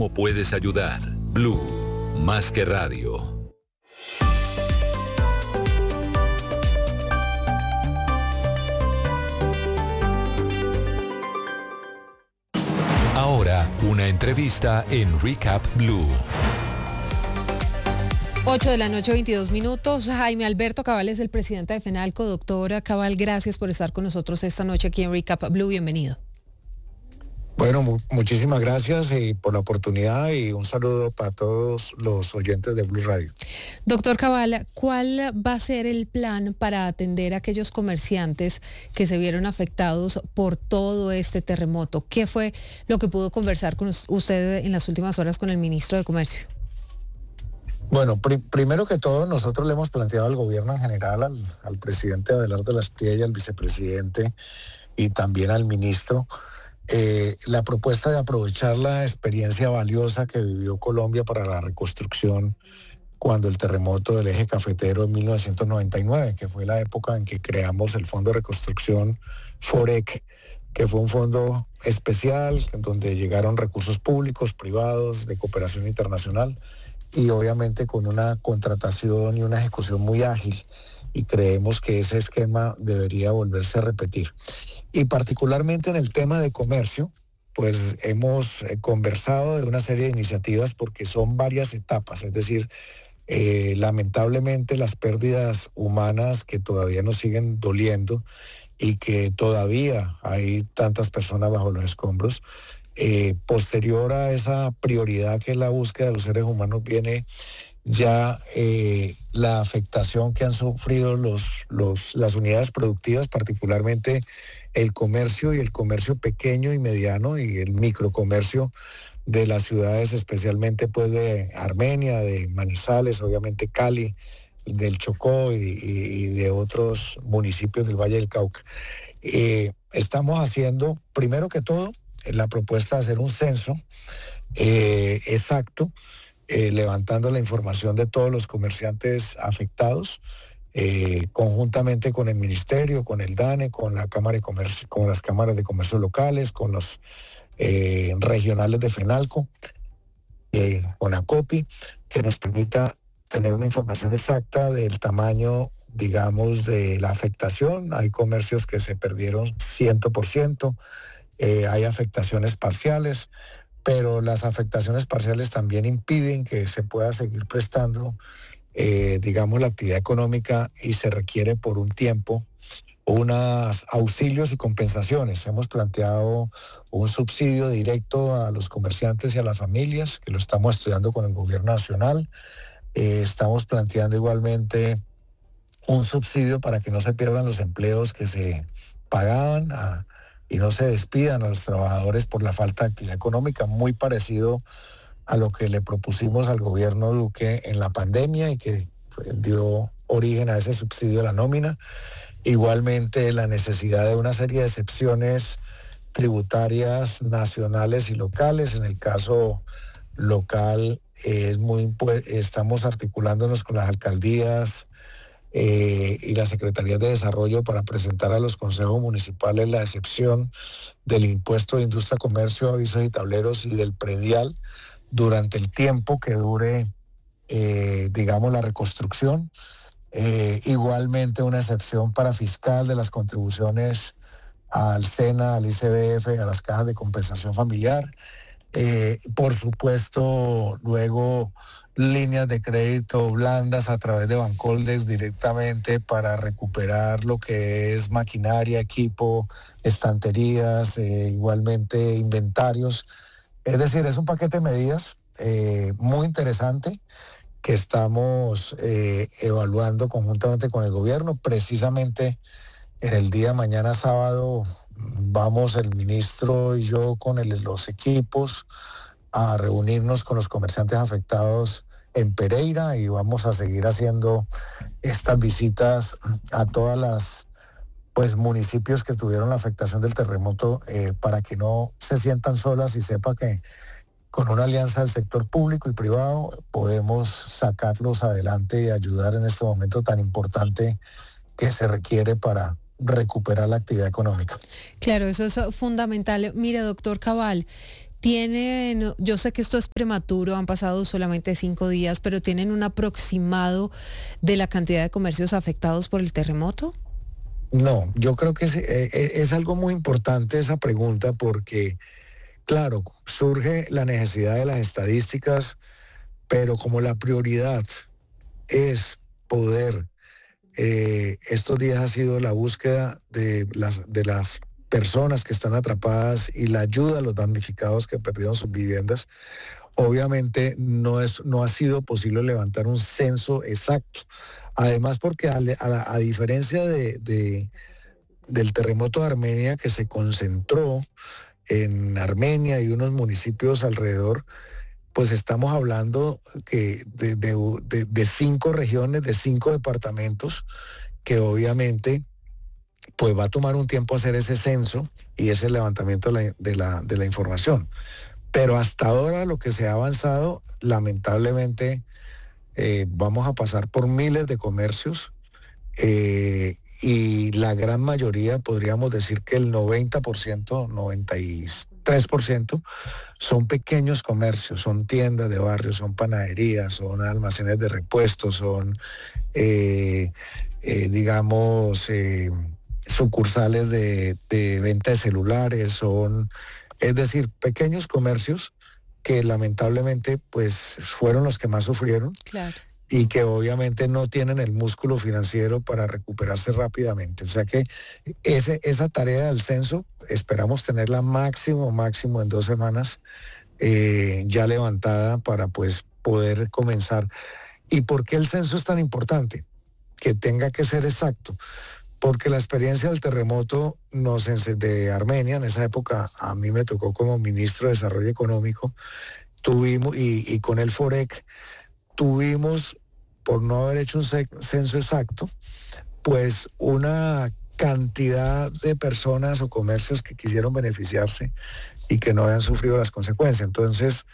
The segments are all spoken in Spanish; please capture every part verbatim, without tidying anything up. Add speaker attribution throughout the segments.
Speaker 1: cómo puedes ayudar. Blue, más que radio. Ahora, una entrevista en Recap Blue.
Speaker 2: ocho de la noche, veintidós minutos. Jaime Alberto Cabal es el presidente de FENALCO. Doctora Cabal, gracias por estar con nosotros esta noche aquí en Recap Blue. Bienvenido.
Speaker 3: Bueno, mu- muchísimas gracias y por la oportunidad y un saludo para todos los oyentes de Blue Radio.
Speaker 2: Doctor Cabal, ¿cuál va a ser el plan para atender a aquellos comerciantes que se vieron afectados por todo este terremoto? ¿Qué fue lo que pudo conversar con usted en las últimas horas con el ministro de Comercio?
Speaker 3: Bueno, pri- primero que todo, nosotros le hemos planteado al gobierno en general, al, al presidente Abelardo Lasprilla, al vicepresidente y también al ministro, eh, la propuesta de aprovechar la experiencia valiosa que vivió Colombia para la reconstrucción cuando el terremoto del eje cafetero en mil novecientos noventa y nueve, que fue la época en que creamos el Fondo de Reconstrucción FOREC, que fue un fondo especial en donde llegaron recursos públicos, privados, de cooperación internacional, y obviamente con una contratación y una ejecución muy ágil, y creemos que ese esquema debería volverse a repetir. Y particularmente en el tema de comercio, pues hemos eh, conversado de una serie de iniciativas porque son varias etapas, es decir, eh, lamentablemente las pérdidas humanas que todavía nos siguen doliendo y que todavía hay tantas personas bajo los escombros. Eh, posterior a esa prioridad que es la búsqueda de los seres humanos viene ya eh, la afectación que han sufrido los, los, las unidades productivas, particularmente el comercio y el comercio pequeño y mediano y el microcomercio de las ciudades, especialmente pues de Armenia, de Manizales, obviamente Cali, del Chocó y, y de otros municipios del Valle del Cauca. Eh, estamos haciendo, primero que todo, la propuesta de hacer un censo eh, exacto, eh, levantando la información de todos los comerciantes afectados, eh, conjuntamente con el Ministerio, con el DANE, con la Cámara de Comercio, con las cámaras de comercio locales, con los eh, regionales de FENALCO, eh, con ACOPI, que nos permita tener una información exacta del tamaño, digamos, de la afectación. Hay comercios que se perdieron cien por ciento, eh, hay afectaciones parciales, pero las afectaciones parciales también impiden que se pueda seguir prestando, eh, digamos, la actividad económica y se requiere por un tiempo unos auxilios y compensaciones. Hemos planteado un subsidio directo a los comerciantes y a las familias, que lo estamos estudiando con el gobierno nacional. Eh, estamos planteando igualmente un subsidio para que no se pierdan los empleos que se pagaban a, y no se despidan a los trabajadores por la falta de actividad económica, muy parecido a lo que le propusimos al gobierno Duque en la pandemia y que dio origen a ese subsidio de la nómina. Igualmente la necesidad de una serie de excepciones tributarias nacionales y locales. En el caso local eh, es muy impu- estamos articulándonos con las alcaldías eh, y las secretarías de desarrollo para presentar a los consejos municipales la excepción del impuesto de industria, comercio, avisos y tableros y del predial durante el tiempo que dure, eh, digamos, la reconstrucción. Eh, igualmente una excepción para fiscal de las contribuciones al SENA, al I C B F, a las cajas de compensación familiar. Eh, por supuesto, luego líneas de crédito blandas a través de Bancoldex directamente para recuperar lo que es maquinaria, equipo, estanterías, eh, igualmente inventarios. Es decir, es un paquete de medidas eh, muy interesante que estamos eh, evaluando conjuntamente con el gobierno. Precisamente en el día de mañana sábado vamos el ministro y yo con el, los equipos a reunirnos con los comerciantes afectados en Pereira y vamos a seguir haciendo estas visitas a todas las pues municipios que tuvieron la afectación del terremoto eh, para que no se sientan solas y sepa que con una alianza del sector público y privado podemos sacarlos adelante y ayudar en este momento tan importante que se requiere para recuperar la actividad económica.
Speaker 2: Claro, eso es fundamental. Mire, doctor Cabal, Tienen, yo sé que esto es prematuro, han pasado solamente cinco días, pero ¿tienen un aproximado de la cantidad de comercios afectados por el terremoto?
Speaker 3: No, yo creo que es, eh, es algo muy importante esa pregunta porque, claro, surge la necesidad de las estadísticas, pero como la prioridad es poder, eh, estos días ha sido la búsqueda de las, de las personas que están atrapadas y la ayuda a los damnificados que perdieron sus viviendas. Obviamente no, es, no ha sido posible levantar un censo exacto. Además porque a, a, a diferencia de, de, del terremoto de Armenia que se concentró en Armenia y unos municipios alrededor, pues estamos hablando que de, de, de, de cinco regiones, de cinco departamentos, que obviamente pues va a tomar un tiempo hacer ese censo y ese levantamiento de la, de la, de la información. Pero hasta ahora lo que se ha avanzado, lamentablemente, eh, vamos a pasar por miles de comercios eh, y la gran mayoría, podríamos decir que el noventa por ciento, noventa y tres por ciento, son pequeños comercios, son tiendas de barrio, son panaderías, son almacenes de repuestos, son, eh, eh, digamos, eh, sucursales de, de venta de celulares, son, es decir, pequeños comercios que lamentablemente pues fueron los que más sufrieron.
Speaker 2: Claro.
Speaker 3: Y que obviamente no tienen el músculo financiero para recuperarse rápidamente. O sea que ese, esa tarea del censo esperamos tenerla máximo, máximo en dos semanas eh, ya levantada para pues poder comenzar. ¿Y por qué el censo es tan importante? Que tenga que ser exacto. Porque la experiencia del terremoto nos, de Armenia, en esa época a mí me tocó como ministro de Desarrollo Económico, tuvimos, y, y con el FOREC, tuvimos, por no haber hecho un censo exacto, pues una cantidad de personas o comercios que quisieron beneficiarse y que no habían sufrido las consecuencias. Entonces,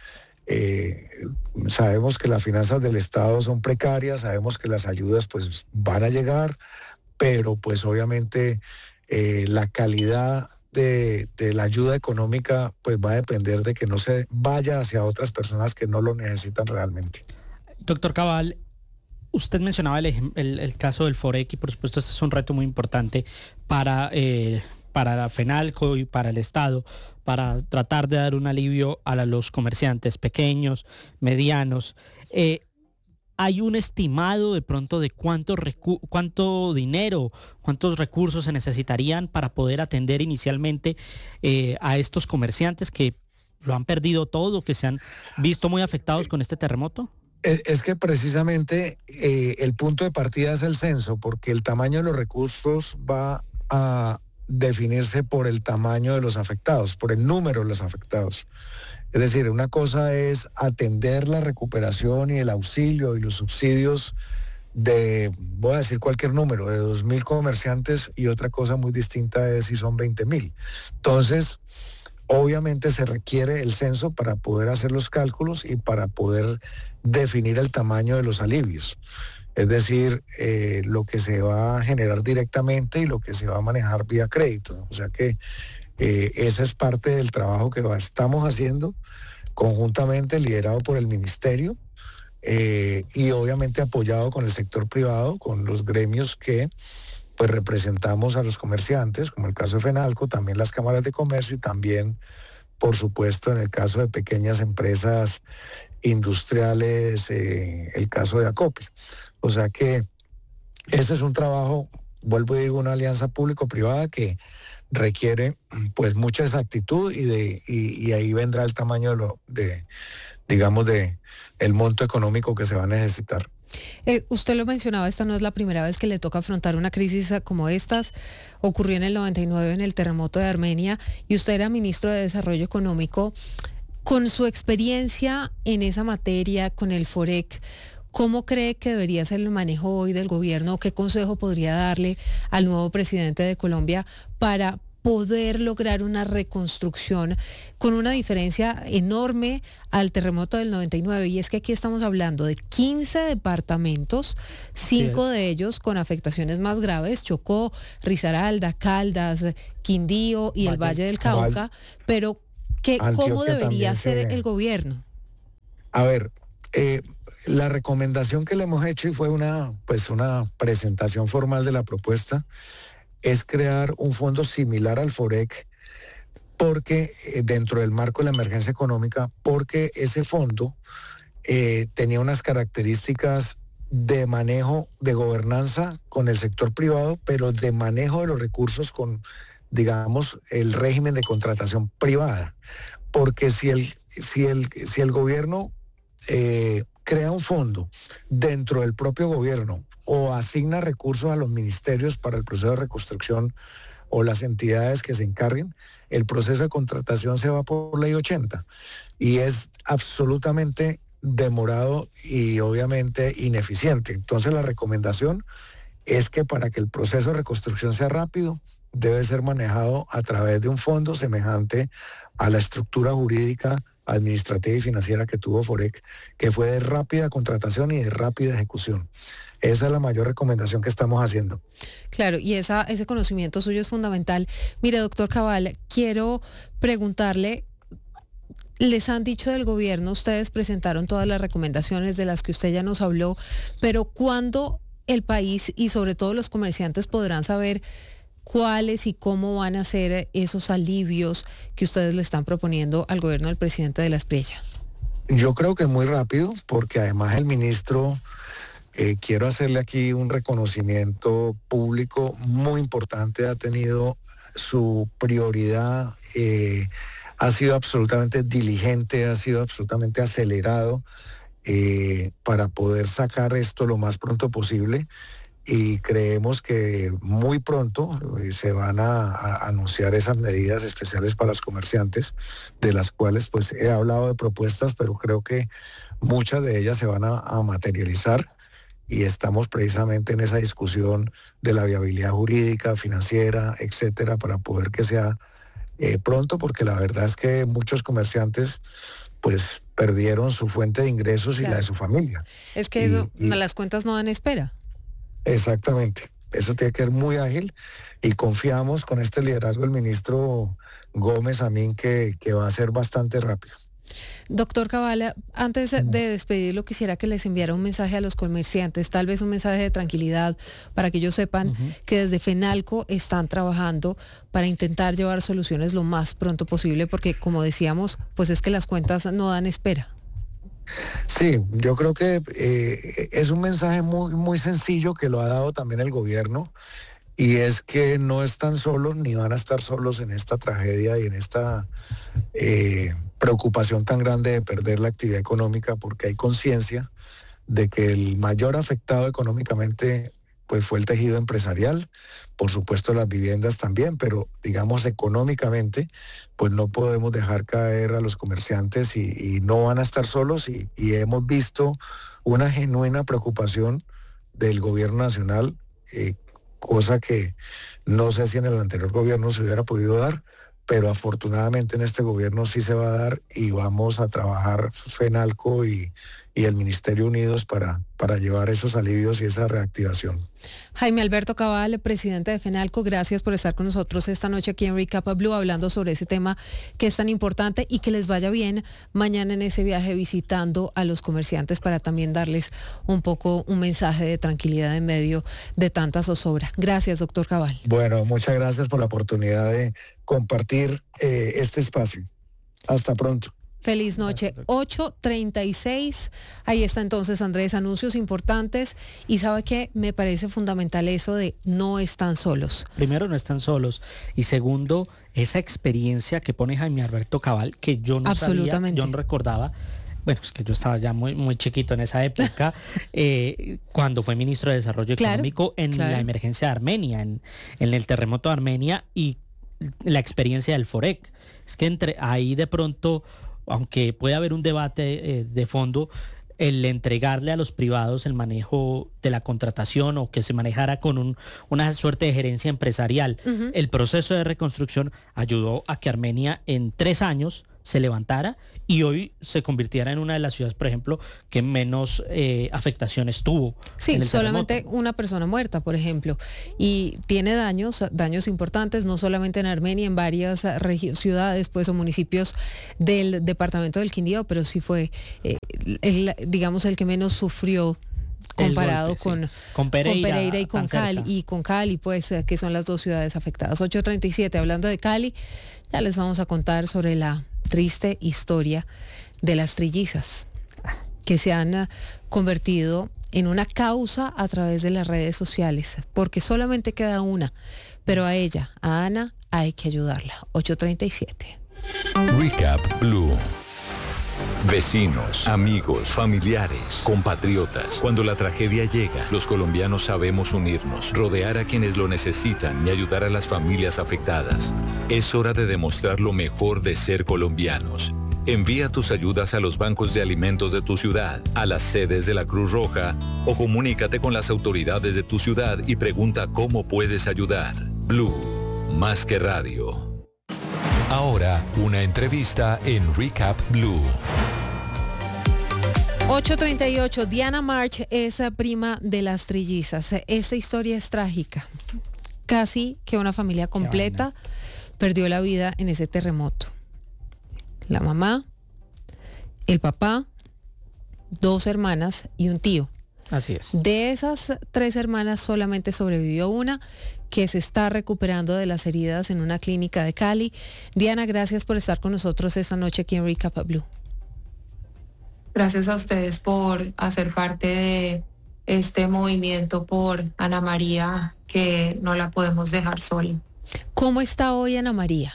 Speaker 3: eh, sabemos que las finanzas del Estado son precarias, sabemos que las ayudas pues van a llegar, pero pues obviamente eh, la calidad de, de la ayuda económica pues va a depender de que no se vaya hacia otras personas que no lo necesitan realmente.
Speaker 4: Doctor Cabal, usted mencionaba el, el, el caso del FOREC y por supuesto este es un reto muy importante para, eh, para la FENALCO y para el Estado, para tratar de dar un alivio a los comerciantes pequeños, medianos. Eh, ¿Hay un estimado de pronto de cuánto, recu- cuánto dinero, cuántos recursos se necesitarían para poder atender inicialmente eh, a estos comerciantes que lo han perdido todo, que se han visto muy afectados con este terremoto?
Speaker 3: Es que precisamente eh, el punto de partida es el censo, porque el tamaño de los recursos va a definirse por el tamaño de los afectados, por el número de los afectados. Es decir, una cosa es atender la recuperación y el auxilio y los subsidios de, voy a decir cualquier número, de dos mil comerciantes, y otra cosa muy distinta es si son veinte mil. Entonces, obviamente se requiere el censo para poder hacer los cálculos y para poder definir el tamaño de los alivios. Es decir, eh, lo que se va a generar directamente y lo que se va a manejar vía crédito. O sea que eh, esa es parte del trabajo que estamos haciendo conjuntamente, liderado por el ministerio eh, y obviamente apoyado con el sector privado, con los gremios que pues representamos a los comerciantes, como el caso de FENALCO, también las cámaras de comercio y también, por supuesto, en el caso de pequeñas empresas industriales, eh, el caso de ACOPE. O sea que ese es un trabajo, vuelvo y digo, una alianza público-privada que requiere pues mucha exactitud y de y, y ahí vendrá el tamaño de lo de digamos de el monto económico que se va a necesitar.
Speaker 2: Eh, usted lo mencionaba, esta no es la primera vez que le toca afrontar una crisis como estas. Ocurrió en el noventa y nueve en el terremoto de Armenia y usted era ministro de Desarrollo Económico. Con su experiencia en esa materia, con el FOREC, ¿cómo cree que debería ser el manejo hoy del gobierno? ¿Qué consejo podría darle al nuevo presidente de Colombia para poder lograr una reconstrucción con una diferencia enorme al terremoto del noventa y nueve? Y es que aquí estamos hablando de quince departamentos, cinco de ellos con afectaciones más graves: Chocó, Risaralda, Caldas, Quindío y el Valle del Cauca, pero ¿Qué, ¿Cómo
Speaker 3: Antioquia
Speaker 2: debería
Speaker 3: también
Speaker 2: ser
Speaker 3: se-
Speaker 2: el gobierno?
Speaker 3: A ver, eh, la recomendación que le hemos hecho y fue una, pues una presentación formal de la propuesta es crear un fondo similar al FOREC porque eh, dentro del marco de la emergencia económica, porque ese fondo eh, tenía unas características de manejo de gobernanza con el sector privado, pero de manejo de los recursos con, digamos, el régimen de contratación privada. Porque si el, si el, si el gobierno eh, crea un fondo dentro del propio gobierno o asigna recursos a los ministerios para el proceso de reconstrucción o las entidades que se encarguen, el proceso de contratación se va por ley ochenta y es absolutamente demorado y obviamente ineficiente. Entonces la recomendación es que para que el proceso de reconstrucción sea rápido, debe ser manejado a través de un fondo semejante a la estructura jurídica, administrativa y financiera que tuvo FOREC, que fue de rápida contratación y de rápida ejecución. Esa es la mayor recomendación que estamos haciendo.
Speaker 2: Claro, y esa, ese conocimiento suyo es fundamental. Mire, doctor Cabal, quiero preguntarle, les han dicho del gobierno, ustedes presentaron todas las recomendaciones de las que usted ya nos habló, pero ¿cuándo el país y sobre todo los comerciantes podrán saber cuáles y cómo van a ser esos alivios que ustedes le están proponiendo al gobierno del presidente de la Espriella?
Speaker 3: Yo creo que muy rápido, porque además el ministro, eh, quiero hacerle aquí un reconocimiento público muy importante, ha tenido su prioridad, eh, ha sido absolutamente diligente, ha sido absolutamente acelerado eh, para poder sacar esto lo más pronto posible. Y creemos que muy pronto eh, se van a, a anunciar esas medidas especiales para los comerciantes, de las cuales pues he hablado de propuestas, pero creo que muchas de ellas se van a, a materializar y estamos precisamente en esa discusión de la viabilidad jurídica, financiera, etcétera, para poder que sea eh, pronto, porque la verdad es que muchos comerciantes pues perdieron su fuente de ingresos y
Speaker 2: Claro.
Speaker 3: la de su familia.
Speaker 2: Es que
Speaker 3: Y-
Speaker 2: eso,
Speaker 3: y-
Speaker 2: las cuentas no dan espera.
Speaker 3: Exactamente. Eso tiene que ser muy ágil y confiamos con este liderazgo del ministro Gómez Amín que, que va a ser bastante rápido.
Speaker 2: Doctor Cabal, antes de despedirlo, quisiera que les enviara un mensaje a los comerciantes, tal vez un mensaje de tranquilidad para que ellos sepan
Speaker 4: Ujú.
Speaker 2: que desde FENALCO están trabajando para intentar llevar soluciones lo más pronto posible, porque como decíamos, pues es que las cuentas no dan espera.
Speaker 3: Sí, yo creo que eh, es un mensaje muy, muy sencillo que lo ha dado también el gobierno y es que no están solos ni van a estar solos en esta tragedia y en esta eh, preocupación tan grande de perder la actividad económica, porque hay conciencia de que el mayor afectado económicamente pues fue el tejido empresarial, por supuesto las viviendas también, pero digamos económicamente pues no podemos dejar caer a los comerciantes y, y no van a estar solos y, y hemos visto una genuina preocupación del gobierno nacional, eh, cosa que no sé si en el anterior gobierno se hubiera podido dar, pero afortunadamente en este gobierno sí se va a dar y vamos a trabajar FENALCO y, y el Ministerio Unidos para, para llevar esos alivios y esa reactivación.
Speaker 2: Jaime Alberto Cabal, presidente de FENALCO, gracias por estar con nosotros esta noche aquí en Recap Blue hablando sobre ese tema que es tan importante y que les vaya bien mañana en ese viaje visitando a los comerciantes para también darles un poco un mensaje de tranquilidad en medio de tanta zozobra. Gracias, doctor Cabal.
Speaker 3: Bueno, muchas gracias por la oportunidad de compartir eh, este espacio. Hasta pronto.
Speaker 2: Feliz noche. ocho treinta y seis. Ahí está entonces, Andrés, anuncios importantes. Y sabe que me parece fundamental eso de no están solos.
Speaker 4: Primero, no están solos. Y segundo, esa experiencia que pone Jaime Alberto Cabal, que yo no
Speaker 2: Absolutamente.
Speaker 4: sabía, yo no recordaba. Bueno, es que yo estaba ya muy, muy chiquito en esa época, eh, cuando fue ministro de Desarrollo
Speaker 2: Claro,
Speaker 4: Económico en
Speaker 2: claro.
Speaker 4: la emergencia de Armenia, en, en el terremoto de Armenia y la experiencia del FOREC. Es que entre ahí de pronto, aunque puede haber un debate eh, de fondo, el entregarle a los privados el manejo de la contratación o que se manejara con un, una suerte de gerencia empresarial,
Speaker 2: Ujú.
Speaker 4: el proceso de reconstrucción ayudó a que Armenia en tres años se levantara y hoy se convirtiera en una de las ciudades, por ejemplo, que menos eh, afectaciones tuvo.
Speaker 2: Sí,
Speaker 4: en el
Speaker 2: solamente
Speaker 4: terremoto.
Speaker 2: una persona muerta, por ejemplo, y tiene daños, daños importantes, no solamente en Armenia, en varias regi- ciudades, pues, o municipios del departamento del Quindío, pero sí fue, eh, el, digamos, el que menos sufrió comparado
Speaker 4: golpe,
Speaker 2: con,
Speaker 4: sí. con, Pereira,
Speaker 2: con Pereira y con
Speaker 4: tan
Speaker 2: Cali,
Speaker 4: cerca.
Speaker 2: y con Cali, pues, eh, que son las dos ciudades afectadas. ocho treinta y siete, hablando de Cali, ya les vamos a contar sobre la triste historia de las trillizas, que se han uh, convertido en una causa a través de las redes sociales, porque solamente queda una, pero a ella, a Ana, hay que ayudarla. ocho treinta y siete.
Speaker 1: Recap Blue. Vecinos, amigos, familiares, compatriotas. Cuando la tragedia llega, los colombianos sabemos unirnos, rodear a quienes lo necesitan y ayudar a las familias afectadas. Es hora de demostrar lo mejor de ser colombianos. Envía tus ayudas a los bancos de alimentos de tu ciudad, a las sedes de la Cruz Roja o comunícate con las autoridades de tu ciudad y pregunta cómo puedes ayudar. Blue, más que radio. Ahora, una entrevista en Recap Blue.
Speaker 2: ocho treinta y ocho, Diana March es prima de las trillizas. Esta historia es trágica. Casi que una familia completa perdió la vida en ese terremoto. La mamá, el papá, dos hermanas y un tío.
Speaker 4: Así es.
Speaker 2: De esas tres hermanas solamente sobrevivió una, que se está recuperando de las heridas en una clínica de Cali. Diana, gracias por estar con nosotros esta noche aquí en Recap Blue.
Speaker 5: Gracias a ustedes por hacer parte de este movimiento por Ana María, que no la podemos dejar sola.
Speaker 2: ¿Cómo está hoy Ana María?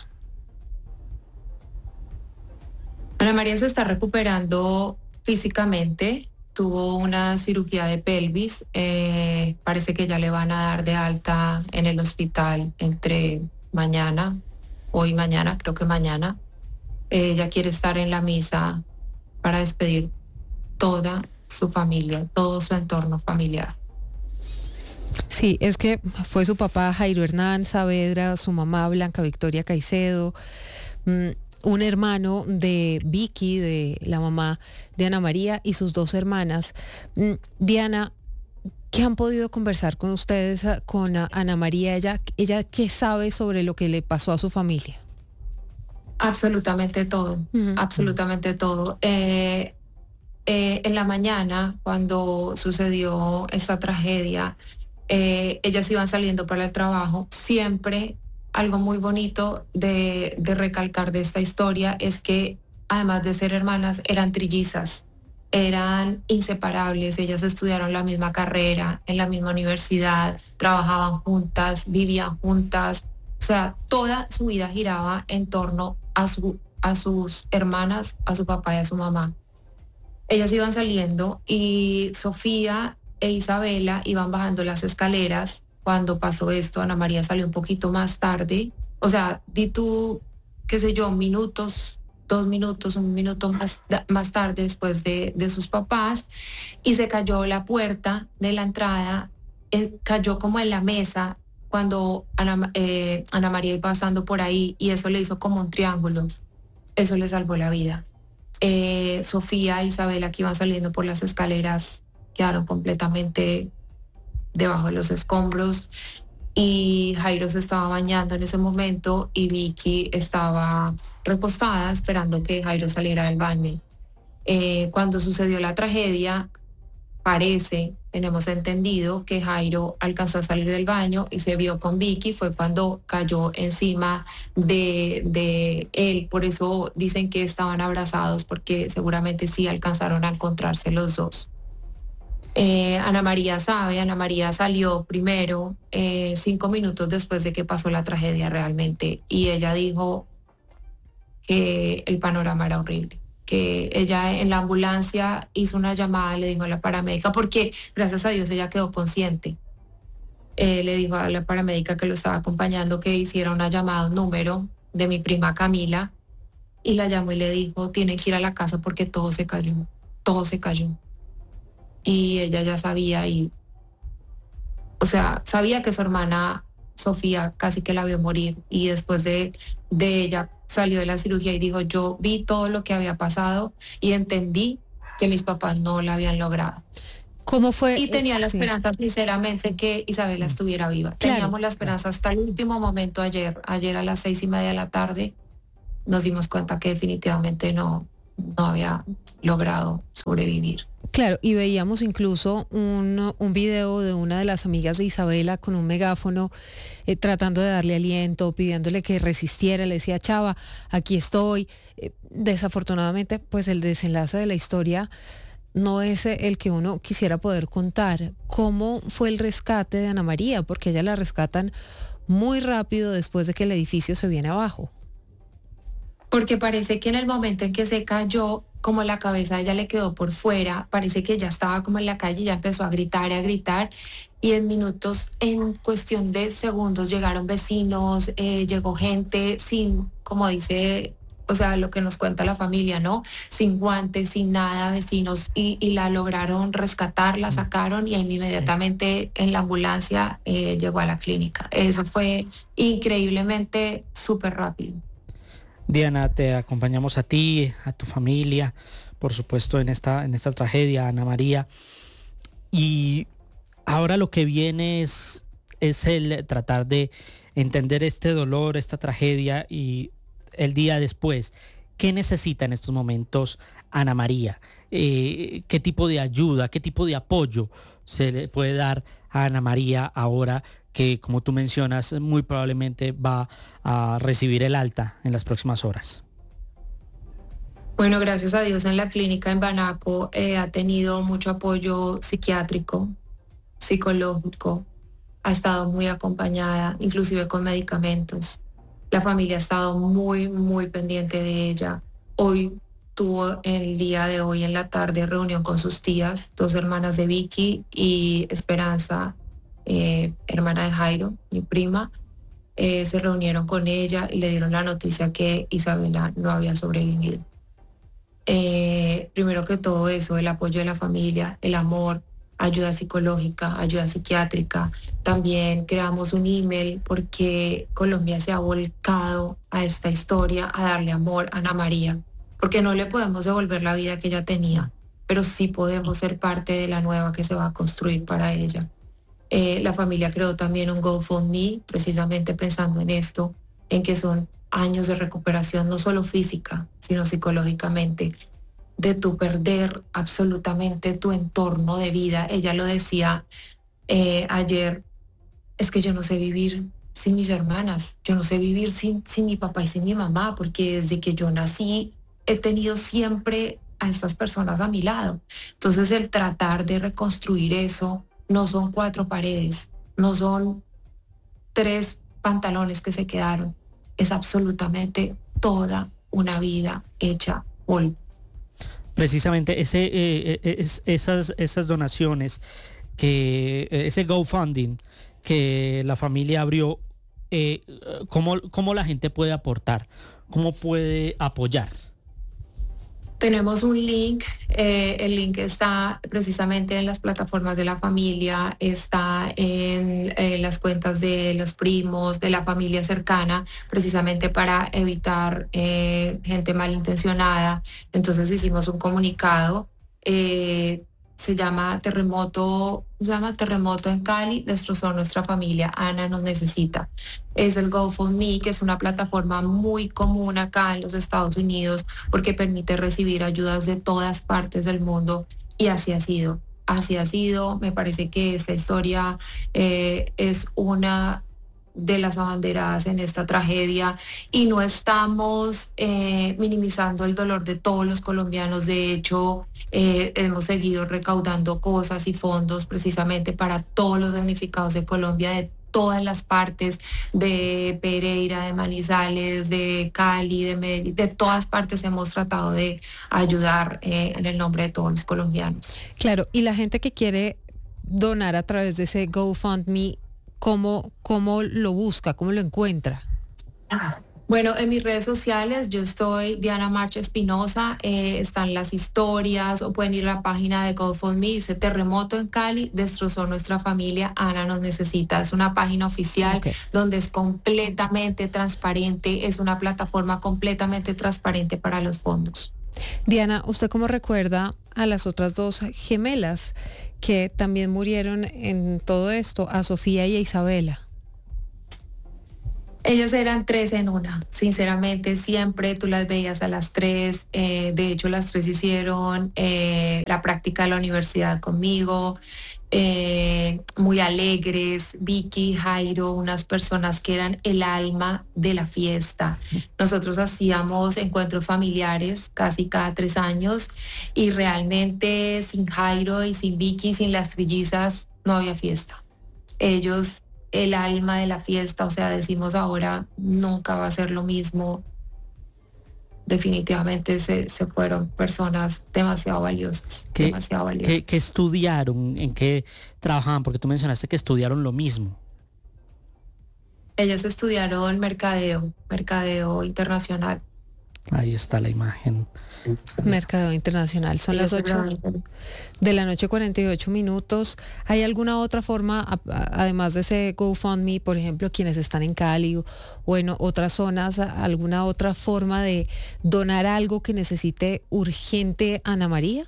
Speaker 5: Ana María se está recuperando físicamente. Tuvo una cirugía de pelvis, eh, parece que ya le van a dar de alta en el hospital entre mañana, hoy y mañana, creo que mañana. Eh, ella quiere estar en la misa para despedir toda su familia, todo su entorno familiar.
Speaker 2: Sí, es que fue su papá Jairo Hernán Saavedra, su mamá Blanca Victoria Caicedo, mmm, un hermano de Vicky, de la mamá de Ana María, y sus dos hermanas. Diana, ¿qué han podido conversar con ustedes, con Ana María? Ella, ella ¿qué sabe sobre lo que le pasó a su familia?
Speaker 5: Absolutamente todo, uh-huh. absolutamente todo. Eh, eh, en la mañana, cuando sucedió esta tragedia, eh, ellas iban saliendo para el trabajo. Siempre algo muy bonito de, de recalcar de esta historia es que, además de ser hermanas, eran trillizas, eran inseparables. Ellas estudiaron la misma carrera, en la misma universidad, trabajaban juntas, vivían juntas. O sea, toda su vida giraba en torno a, su, a sus hermanas, a su papá y a su mamá. Ellas iban saliendo y Sofía e Isabela iban bajando las escaleras. Cuando pasó esto, Ana María salió un poquito más tarde. O sea, di tú, qué sé yo, minutos, dos minutos, un minuto más, más tarde después de, de sus papás, y se cayó la puerta de la entrada, eh, cayó como en la mesa cuando Ana, eh, Ana María iba pasando por ahí, y eso le hizo como un triángulo. Eso le salvó la vida. Eh, Sofía e Isabela, que iban saliendo por las escaleras, quedaron completamente debajo de los escombros, y Jairo se estaba bañando en ese momento y Vicky estaba recostada esperando que Jairo saliera del baño. Eh, cuando sucedió la tragedia, parece, tenemos entendido, que Jairo alcanzó a salir del baño y se vio con Vicky. Fue cuando cayó encima de, de él. Por eso dicen que estaban abrazados, porque seguramente sí alcanzaron a encontrarse los dos. Eh, Ana María sabe, Ana María salió primero, eh, cinco minutos después de que pasó la tragedia realmente, y ella dijo que el panorama era horrible, que ella en la ambulancia hizo una llamada, le dijo a la paramédica, porque gracias a Dios ella quedó consciente, eh, le dijo a la paramédica que lo estaba acompañando que hiciera una llamada a un número de mi prima Camila, y la llamó y le dijo, tienen que ir a la casa porque todo se cayó, todo se cayó. Y ella ya sabía, y, o sea, sabía que su hermana Sofía casi que la vio morir, y después de, de ella salió de la cirugía y dijo, yo vi todo lo que había pasado y entendí que mis papás no lo habían logrado.
Speaker 2: ¿Cómo fue?
Speaker 5: Y tenía la
Speaker 2: Sí.
Speaker 5: esperanza, sinceramente, que Isabela estuviera viva.
Speaker 2: Claro.
Speaker 5: Teníamos la esperanza hasta el último momento ayer. Ayer a las seis y media de la tarde nos dimos cuenta que definitivamente no, no había logrado sobrevivir.
Speaker 2: Claro, y veíamos incluso un, un video de una de las amigas de Isabela con un megáfono eh, tratando de darle aliento, pidiéndole que resistiera, le decía, Chava, aquí estoy. Eh, desafortunadamente, pues el desenlace de la historia no es el que uno quisiera poder contar. ¿Cómo fue el rescate de Ana María? Porque ella la rescatan muy rápido después de que el edificio se viene abajo.
Speaker 5: Porque parece que en el momento en que se cayó, como la cabeza de ella le quedó por fuera, parece que ella estaba como en la calle y ya empezó a gritar y a gritar. Y en minutos, en cuestión de segundos, llegaron vecinos, eh, llegó gente sin, como dice, o sea, lo que nos cuenta la familia, ¿no? Sin guantes, sin nada, vecinos, y, y la lograron rescatar, la sacaron y inmediatamente en la ambulancia eh, llegó a la clínica. Eso fue increíblemente súper rápido.
Speaker 4: Diana, te acompañamos a ti, a tu familia, por supuesto en esta, en esta tragedia, Ana María. Y ahora lo que viene es, es el tratar de entender este dolor, esta tragedia y el día después. ¿Qué necesita en estos momentos Ana María? Eh, ¿Qué tipo de ayuda, qué tipo de apoyo se le puede dar a Ana María ahora que, como tú mencionas, muy probablemente va a recibir el alta en las próximas horas?
Speaker 5: Bueno, gracias a Dios en la clínica en Banaco eh, ha tenido mucho apoyo psiquiátrico, psicológico, ha estado muy acompañada, inclusive con medicamentos. La familia ha estado muy, muy pendiente de ella. Hoy tuvo el día de hoy en la tarde reunión con sus tías, dos hermanas de Vicky y Esperanza, eh, hermana de Jairo, mi prima. Eh, se reunieron con ella y le dieron la noticia que Isabela no había sobrevivido. Eh, primero que todo eso, el apoyo de la familia, el amor, ayuda psicológica, ayuda psiquiátrica. También creamos un email porque Colombia se ha volcado a esta historia, a darle amor a Ana María, porque no le podemos devolver la vida que ella tenía, pero sí podemos ser parte de la nueva que se va a construir para ella. Eh, la familia creó también un GoFundMe, precisamente pensando en esto, en que son años de recuperación, no solo física, sino psicológicamente, de tu perder absolutamente tu entorno de vida. Ella lo decía eh, ayer, es que yo no sé vivir sin mis hermanas, yo no sé vivir sin, sin mi papá y sin mi mamá, porque desde que yo nací he tenido siempre a estas personas a mi lado. Entonces el tratar de reconstruir eso no son cuatro paredes, no son tres pantalones que se quedaron, es absolutamente toda una vida hecha polvo.
Speaker 4: Precisamente ese, eh, es, esas, esas donaciones, que ese GoFundMe que la familia abrió, eh, ¿cómo, cómo la gente puede aportar? ¿Cómo puede apoyar?
Speaker 5: Tenemos un link, eh, el link está precisamente en las plataformas de la familia, está en, en las cuentas de los primos, de la familia cercana, precisamente para evitar eh, gente malintencionada. Entonces hicimos un comunicado, eh, se llama Terremoto, se llama Terremoto en Cali, destrozó nuestra familia, Ana nos necesita. Es el GoFundMe, que es una plataforma muy común acá en los Estados Unidos porque permite recibir ayudas de todas partes del mundo y así ha sido. Así ha sido, me parece que esta historia eh, es una de las abanderadas en esta tragedia y no estamos eh, minimizando el dolor de todos los colombianos. De hecho, eh, hemos seguido recaudando cosas y fondos precisamente para todos los damnificados de Colombia, de todas las partes, de Pereira, de Manizales, de Cali, de Medellín, de todas partes hemos tratado de ayudar eh, en el nombre de todos los colombianos.
Speaker 2: Claro, y la gente que quiere donar a través de ese GoFundMe, ¿cómo, cómo lo busca, cómo lo encuentra?
Speaker 5: Bueno, en mis redes sociales yo estoy Diana Marcha Espinosa, eh, están las historias o pueden ir a la página de GoFundMe, dice terremoto en Cali, destrozó nuestra familia, Ana nos necesita. Es una página oficial okay. donde es completamente transparente, es una plataforma completamente transparente para los fondos.
Speaker 2: Diana, ¿usted cómo recuerda a las otras dos gemelas que también murieron en todo esto, a Sofía y a Isabela?
Speaker 5: Ellas eran tres en una, sinceramente, siempre tú las veías a las tres, eh, de hecho las tres hicieron eh, la práctica de la universidad conmigo, eh, muy alegres, Vicky, Jairo, unas personas que eran el alma de la fiesta. Nosotros hacíamos encuentros familiares casi cada tres años y realmente sin Jairo y sin Vicky, sin las trillizas, no había fiesta. Ellos... el alma de la fiesta, o sea, decimos ahora nunca va a ser lo mismo. Definitivamente se, se fueron personas demasiado valiosas,
Speaker 4: ¿Qué,
Speaker 5: demasiado valiosas.
Speaker 4: ¿qué, ¿Qué estudiaron? ¿En qué trabajaban? Porque tú mencionaste que estudiaron lo mismo.
Speaker 5: Ellas estudiaron mercadeo, mercadeo internacional.
Speaker 4: Ahí está la imagen.
Speaker 2: Mercadeo internacional. Son las ocho de la noche, cuarenta y ocho minutos. ¿Hay alguna otra forma, además de ese GoFundMe, por ejemplo, quienes están en Cali o, o en otras zonas, alguna otra forma de donar algo que necesite urgente Ana María?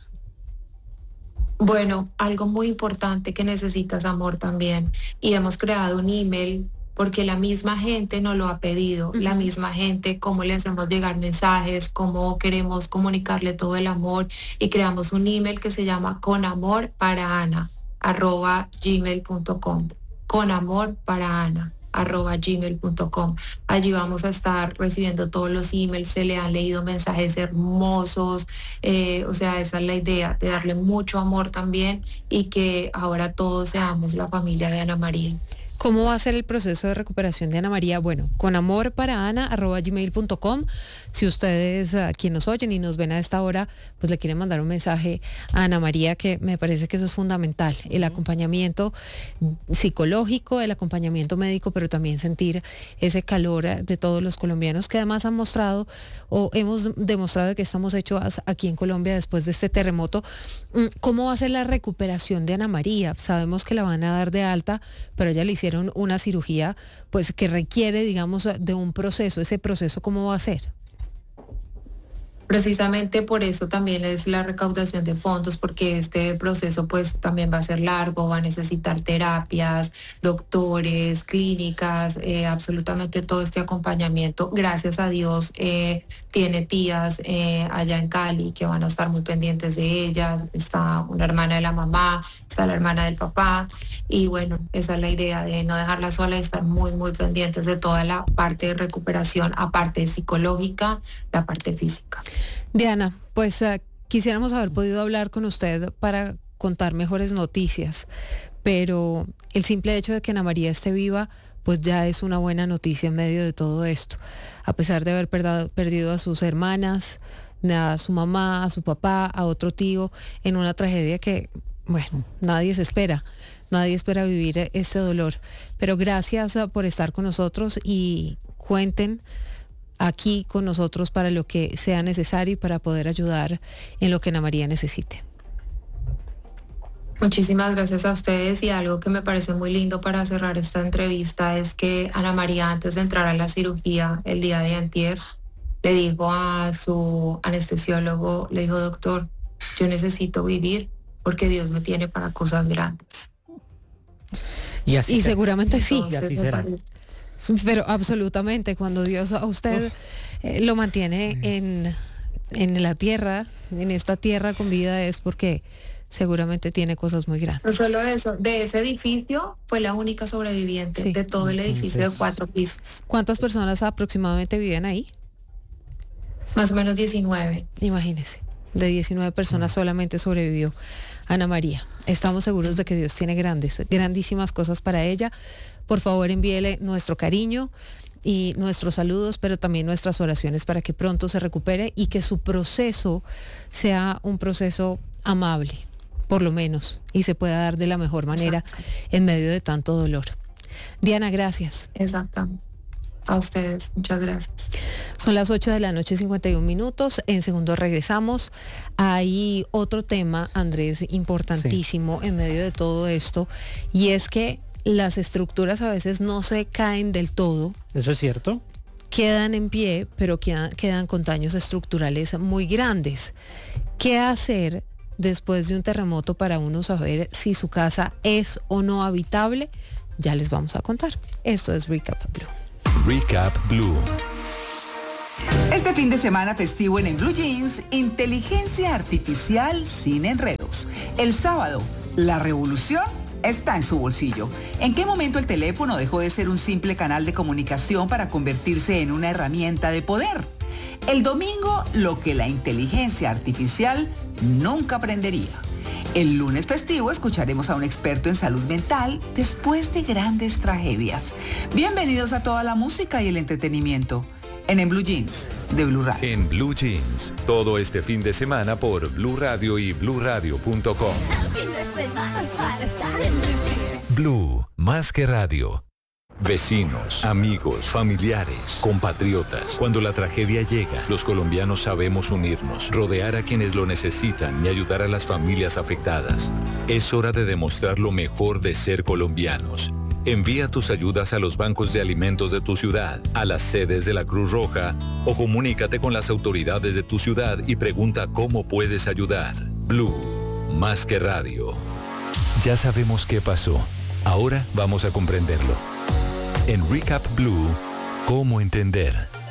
Speaker 5: Bueno, algo muy importante que necesitas, amor, también. Y hemos creado un email porque la misma gente nos lo ha pedido, uh-huh. la misma gente, cómo le hacemos llegar mensajes, cómo queremos comunicarle todo el amor, y creamos un email que se llama conamorparaana arroba gmail punto com, conamorparaana arroba gmail punto com. Allí vamos a estar recibiendo todos los emails, se le han leído mensajes hermosos, eh, o sea, esa es la idea, de darle mucho amor también y que ahora todos seamos la familia de Ana María.
Speaker 2: ¿Cómo va a ser el proceso de recuperación de Ana María? Bueno, con amor para ana arroba gmail punto com. Si ustedes, uh, quien nos oyen y nos ven a esta hora, pues le quieren mandar un mensaje a Ana María, que me parece que eso es fundamental, el acompañamiento psicológico, el acompañamiento médico, pero también sentir ese calor de todos los colombianos que además han mostrado o hemos demostrado que estamos hechos aquí en Colombia después de este terremoto. ¿Cómo va a ser la recuperación de Ana María? Sabemos que la van a dar de alta, pero ella le hicieron una cirugía pues que requiere, digamos, de un proceso. ¿Ese proceso cómo va a ser?
Speaker 5: Precisamente por eso también es la recaudación de fondos, porque este proceso pues también va a ser largo, va a necesitar terapias, doctores, clínicas, eh, absolutamente todo este acompañamiento. Gracias a Dios eh, tiene tías eh, allá en Cali que van a estar muy pendientes de ella. Está una hermana de la mamá, está la hermana del papá, y bueno, esa es la idea, de no dejarla sola y estar muy, muy pendientes de toda la parte de recuperación, aparte psicológica, la parte física.
Speaker 2: Diana, pues uh, quisiéramos haber podido hablar con usted para contar mejores noticias, pero el simple hecho de que Ana María esté viva, pues ya es una buena noticia en medio de todo esto. A pesar de haber perdido, perdido a sus hermanas, a su mamá, a su papá, a otro tío, en una tragedia que, bueno, nadie se espera. Nadie espera vivir este dolor. Pero gracias uh, por estar con nosotros y cuenten aquí con nosotros para lo que sea necesario y para poder ayudar en lo que Ana María necesite.
Speaker 5: Muchísimas gracias a ustedes, y algo que me parece muy lindo para cerrar esta entrevista es que Ana María, antes de entrar a la cirugía el día de antier, le dijo a su anestesiólogo, le dijo: doctor, yo necesito vivir porque Dios me tiene para cosas grandes.
Speaker 4: Y, así
Speaker 2: y seguramente sí.
Speaker 5: Entonces,
Speaker 4: y así será.
Speaker 2: Pero absolutamente, cuando Dios a usted eh, lo mantiene en, en la tierra, en esta tierra con vida, es porque seguramente tiene cosas muy grandes.
Speaker 5: No solo eso, de ese edificio fue la única sobreviviente, sí, de todo el edificio. Entonces, de cuatro pisos.
Speaker 2: ¿Cuántas personas aproximadamente viven ahí?
Speaker 5: Más o menos diecinueve.
Speaker 2: Imagínese, de diecinueve personas solamente sobrevivió Ana María. Estamos seguros de que Dios tiene grandes, grandísimas cosas para ella. Por favor, envíele nuestro cariño y nuestros saludos, pero también nuestras oraciones para que pronto se recupere y que su proceso sea un proceso amable, por lo menos, y se pueda dar de la mejor manera. Exacto. En medio de tanto dolor. Diana, gracias.
Speaker 5: Exactamente. A ustedes, muchas gracias.
Speaker 2: Son las ocho de la noche, cincuenta y un minutos. En segundo regresamos. Hay otro tema, Andrés, importantísimo sí. en medio de todo esto, y es que las estructuras a veces no se caen del todo.
Speaker 4: ¿Eso es cierto?
Speaker 2: Quedan en pie, pero quedan, quedan con daños estructurales muy grandes. ¿Qué hacer después de un terremoto para uno saber si su casa es o no habitable? Ya les vamos a contar. Esto es Recap Blue.
Speaker 1: Recap Blue.
Speaker 6: Este fin de semana festivo en, en Blue Jeans, inteligencia artificial sin enredos. El sábado, la revolución está en su bolsillo. ¿En qué momento el teléfono dejó de ser un simple canal de comunicación para convertirse en una herramienta de poder? El domingo, lo que la inteligencia artificial nunca aprendería. El lunes festivo escucharemos a un experto en salud mental después de grandes tragedias. Bienvenidos a toda la música y el entretenimiento en En Blue Jeans de Blue Radio.
Speaker 1: En Blue Jeans, todo este fin de semana por Blue Radio y blue radio punto com. Blue, más que radio. Vecinos, amigos, familiares, compatriotas. Cuando la tragedia llega, los colombianos sabemos unirnos, rodear a quienes lo necesitan y ayudar a las familias afectadas. Es hora de demostrar lo mejor de ser colombianos. Envía tus ayudas a los bancos de alimentos de tu ciudad, a las sedes de la Cruz Roja o comunícate con las autoridades de tu ciudad y pregunta cómo puedes ayudar. Blue, más que radio. Ya sabemos qué pasó. Ahora vamos a comprenderlo. En Recap Blue, ¿cómo entender?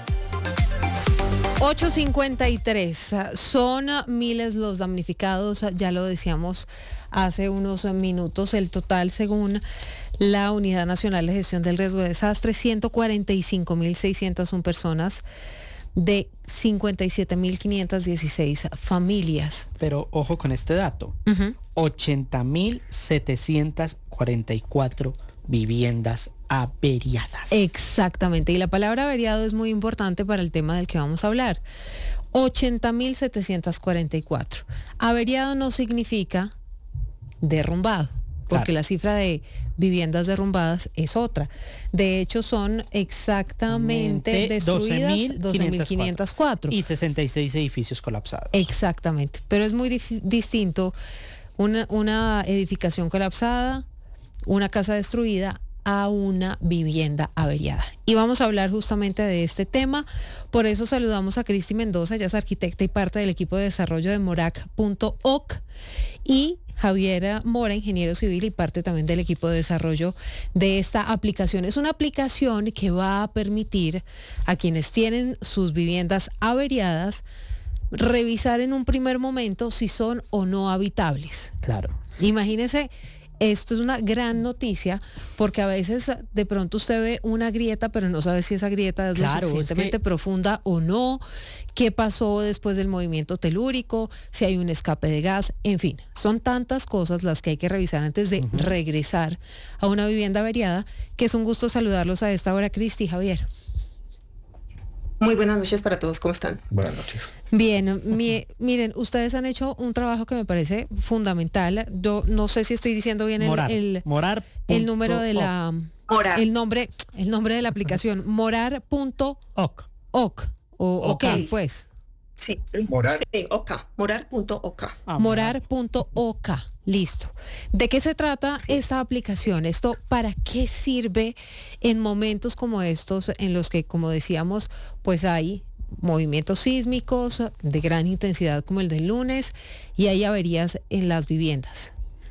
Speaker 2: ocho cincuenta y tres. Son miles los damnificados, ya lo decíamos hace unos minutos. El total, según la Unidad Nacional de Gestión del Riesgo de Desastres, ciento cuarenta y cinco mil seiscientas una personas de cincuenta y siete mil quinientas dieciséis familias.
Speaker 4: Pero ojo con este dato. Uh-huh. ochenta mil setecientas cuarenta y cuatro viviendas averiadas.
Speaker 2: Exactamente, y la palabra averiado es muy importante para el tema del que vamos a hablar. ochenta mil setecientos cuarenta y cuatro. Averiado no significa derrumbado, porque claro, la cifra de viviendas derrumbadas es otra. De hecho, son exactamente destruidas doce mil quinientos cuatro.
Speaker 4: Y sesenta y seis edificios colapsados.
Speaker 2: Exactamente, pero es muy dif- distinto una, una edificación colapsada, una casa destruida, a una vivienda averiada. Y vamos a hablar justamente de este tema. Por eso saludamos a Cristi Mendoza, ella es arquitecta y parte del equipo de desarrollo de morac punto o c, y Javiera Mora, ingeniero civil y parte también del equipo de desarrollo de esta aplicación. Es una aplicación que va a permitir a quienes tienen sus viviendas averiadas revisar en un primer momento si son o no habitables.
Speaker 4: Claro.
Speaker 2: Imagínese, esto es una gran noticia porque a veces de pronto usted ve una grieta pero no sabe si esa grieta es
Speaker 4: claro,
Speaker 2: lo suficientemente
Speaker 4: es que...
Speaker 2: profunda o no, qué pasó después del movimiento telúrico, si hay un escape de gas, en fin, son tantas cosas las que hay que revisar antes de uh-huh. regresar a una vivienda averiada, que es un gusto saludarlos a esta hora, Cristi, Javier.
Speaker 7: Muy buenas noches para todos, ¿cómo están?
Speaker 3: Buenas noches.
Speaker 2: Bien, mi, miren, ustedes han hecho un trabajo que me parece fundamental. Yo no sé si estoy diciendo bien el,
Speaker 4: Morar,
Speaker 2: el,
Speaker 4: morar
Speaker 2: el número de la
Speaker 7: Morar.
Speaker 2: el nombre, el nombre de la aplicación, morar punto o c o okay. ok, pues.
Speaker 7: Sí,
Speaker 3: Morar.
Speaker 7: Sí, oca, morar punto o c.
Speaker 2: Ah, morar punto o c. Listo. ¿De qué se trata sí. esta aplicación? ¿Esto para qué sirve en momentos como estos en los que, como decíamos, pues hay movimientos sísmicos de gran intensidad como el del lunes y hay averías en las viviendas?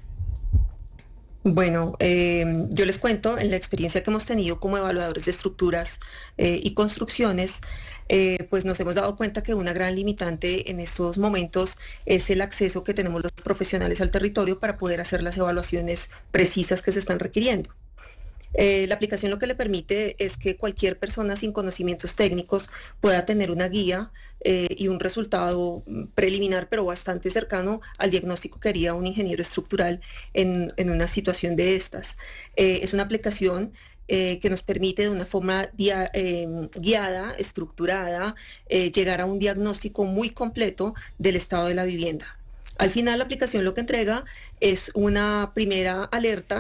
Speaker 7: Bueno, eh, yo les cuento, en la experiencia que hemos tenido como evaluadores de estructuras eh, y construcciones, eh, pues nos hemos dado cuenta que una gran limitante en estos momentos es el acceso que tenemos los profesionales al territorio para poder hacer las evaluaciones precisas que se están requiriendo. Eh, la aplicación lo que le permite es que cualquier persona sin conocimientos técnicos pueda tener una guía eh, y un resultado preliminar, pero bastante cercano al diagnóstico que haría un ingeniero estructural en, en una situación de estas. Eh, es una aplicación eh, que nos permite de una forma dia, eh, guiada, estructurada, eh, llegar a un diagnóstico muy completo del estado de la vivienda. Al final, la aplicación lo que entrega es una primera alerta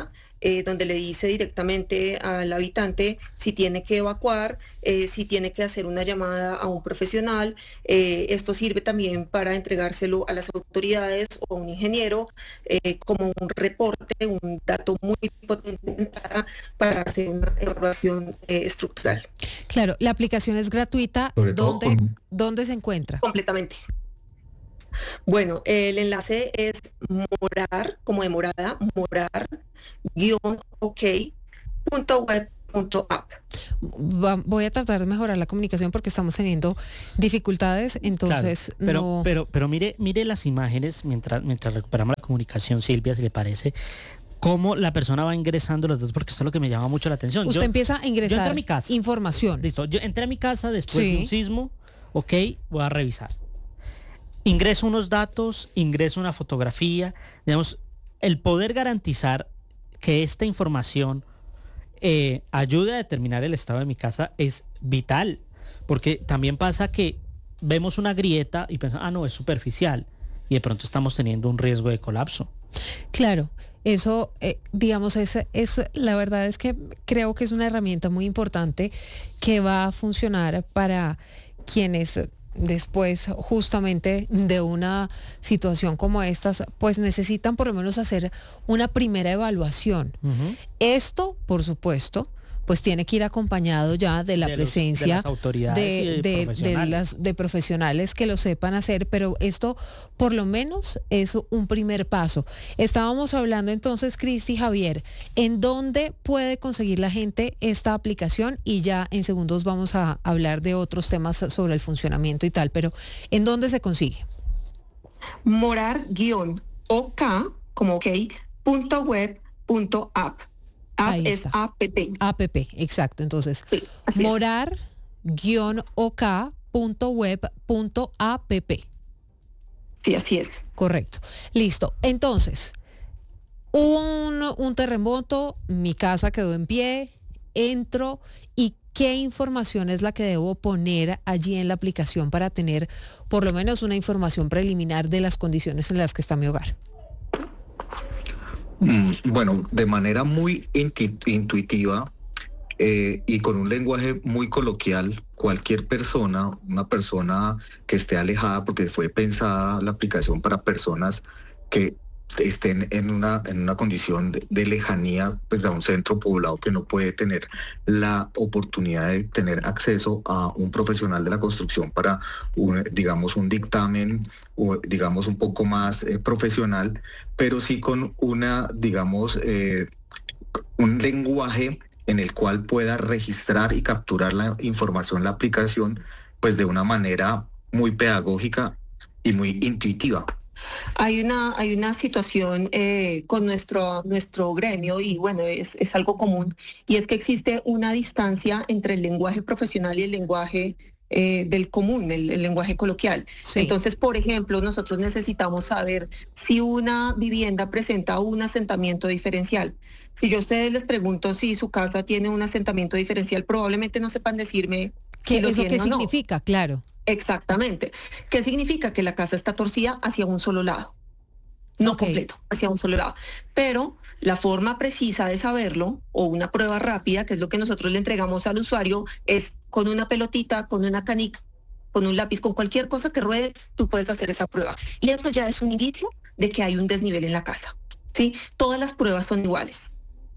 Speaker 7: eh, donde le dice directamente al habitante si tiene que evacuar, eh, si tiene que hacer una llamada a un profesional. Eh, esto sirve también para entregárselo a las autoridades o a un ingeniero eh, como un reporte, un dato muy potente para, para hacer una evaluación eh, estructural.
Speaker 2: Claro, la aplicación es gratuita. ¿Dónde, con... ¿Dónde se encuentra?
Speaker 7: Completamente. Bueno, el enlace es morar, como de morada, morar, guión, ok, punto web, punto app.
Speaker 2: Voy a tratar de mejorar la comunicación porque estamos teniendo dificultades, entonces
Speaker 4: claro, pero,
Speaker 2: no...
Speaker 4: Pero, pero mire, mire las imágenes mientras, mientras recuperamos la comunicación, Silvia, si le parece, cómo la persona va ingresando los datos, porque esto es lo que me llama mucho la atención.
Speaker 2: Usted
Speaker 4: yo,
Speaker 2: empieza a ingresar
Speaker 4: yo entré a mi casa,
Speaker 2: información.
Speaker 4: Listo, yo entré a mi casa después
Speaker 2: sí.
Speaker 4: de un sismo, ok, voy a revisar. Ingreso unos datos, ingreso una fotografía, digamos, el poder garantizar que esta información eh, ayude a determinar el estado de mi casa es vital, porque también pasa que vemos una grieta y pensamos, ah, no, es superficial, y de pronto estamos teniendo un riesgo de colapso.
Speaker 2: Claro, eso, eh, digamos, es, es, la verdad es que creo que es una herramienta muy importante que va a funcionar para quienes después justamente de una situación como estas, pues necesitan por lo menos hacer una primera evaluación. Uh-huh. Esto, por supuesto, pues tiene que ir acompañado ya de la
Speaker 4: de
Speaker 2: presencia
Speaker 4: los, de las autoridades
Speaker 2: de,
Speaker 4: de,
Speaker 2: de,
Speaker 4: profesionales.
Speaker 2: de, las, de profesionales que lo sepan hacer, pero esto por lo menos es un primer paso. Estábamos hablando entonces, Cristi, Javier, ¿en dónde puede conseguir la gente esta aplicación? Y ya en segundos vamos a hablar de otros temas sobre el funcionamiento y tal, pero ¿en dónde se consigue?
Speaker 7: Morar-ok, como ok, punto web, punto app. App
Speaker 2: Ahí
Speaker 7: es
Speaker 2: está.
Speaker 7: app.
Speaker 2: App, exacto. Entonces,
Speaker 7: sí,
Speaker 2: morar-ok punto web punto app.
Speaker 7: Sí, así es.
Speaker 2: Correcto. Listo. Entonces, un, un terremoto, mi casa quedó en pie, entro y ¿qué información es la que debo poner allí en la aplicación para tener por lo menos una información preliminar de las condiciones en las que está mi hogar?
Speaker 3: Bueno, de manera muy intuitiva eh, y con un lenguaje muy coloquial, cualquier persona, una persona que esté alejada, porque fue pensada la aplicación para personas que estén en una, en una condición de, de lejanía, pues de un centro poblado que no puede tener la oportunidad de tener acceso a un profesional de la construcción para, un, digamos, un dictamen, o, digamos, un poco más eh, profesional, pero sí con una, digamos, eh, un lenguaje en el cual pueda registrar y capturar la información, la aplicación, pues de una manera muy pedagógica y muy intuitiva.
Speaker 7: Hay una, hay una situación eh, con nuestro, nuestro gremio y bueno, es, es algo común, y es que existe una distancia entre el lenguaje profesional y el lenguaje eh, del común, el, el lenguaje coloquial. Sí. Entonces, por ejemplo, nosotros necesitamos saber si una vivienda presenta un asentamiento diferencial. Si yo a ustedes les pregunto si su casa tiene un asentamiento diferencial, probablemente no sepan decirme
Speaker 2: ¿Qué,
Speaker 7: si lo
Speaker 2: ¿Eso
Speaker 7: tiene
Speaker 2: qué
Speaker 7: o no.
Speaker 2: significa? Claro.
Speaker 7: Exactamente. ¿Qué significa? Que la casa está torcida hacia un solo lado. No okay. completo, hacia un solo lado. Pero la forma precisa de saberlo, o una prueba rápida, que es lo que nosotros le entregamos al usuario, es con una pelotita, con una canica, con un lápiz, con cualquier cosa que ruede, tú puedes hacer esa prueba. Y eso ya es un indicio de que hay un desnivel en la casa. ¿Sí? Todas las pruebas son iguales.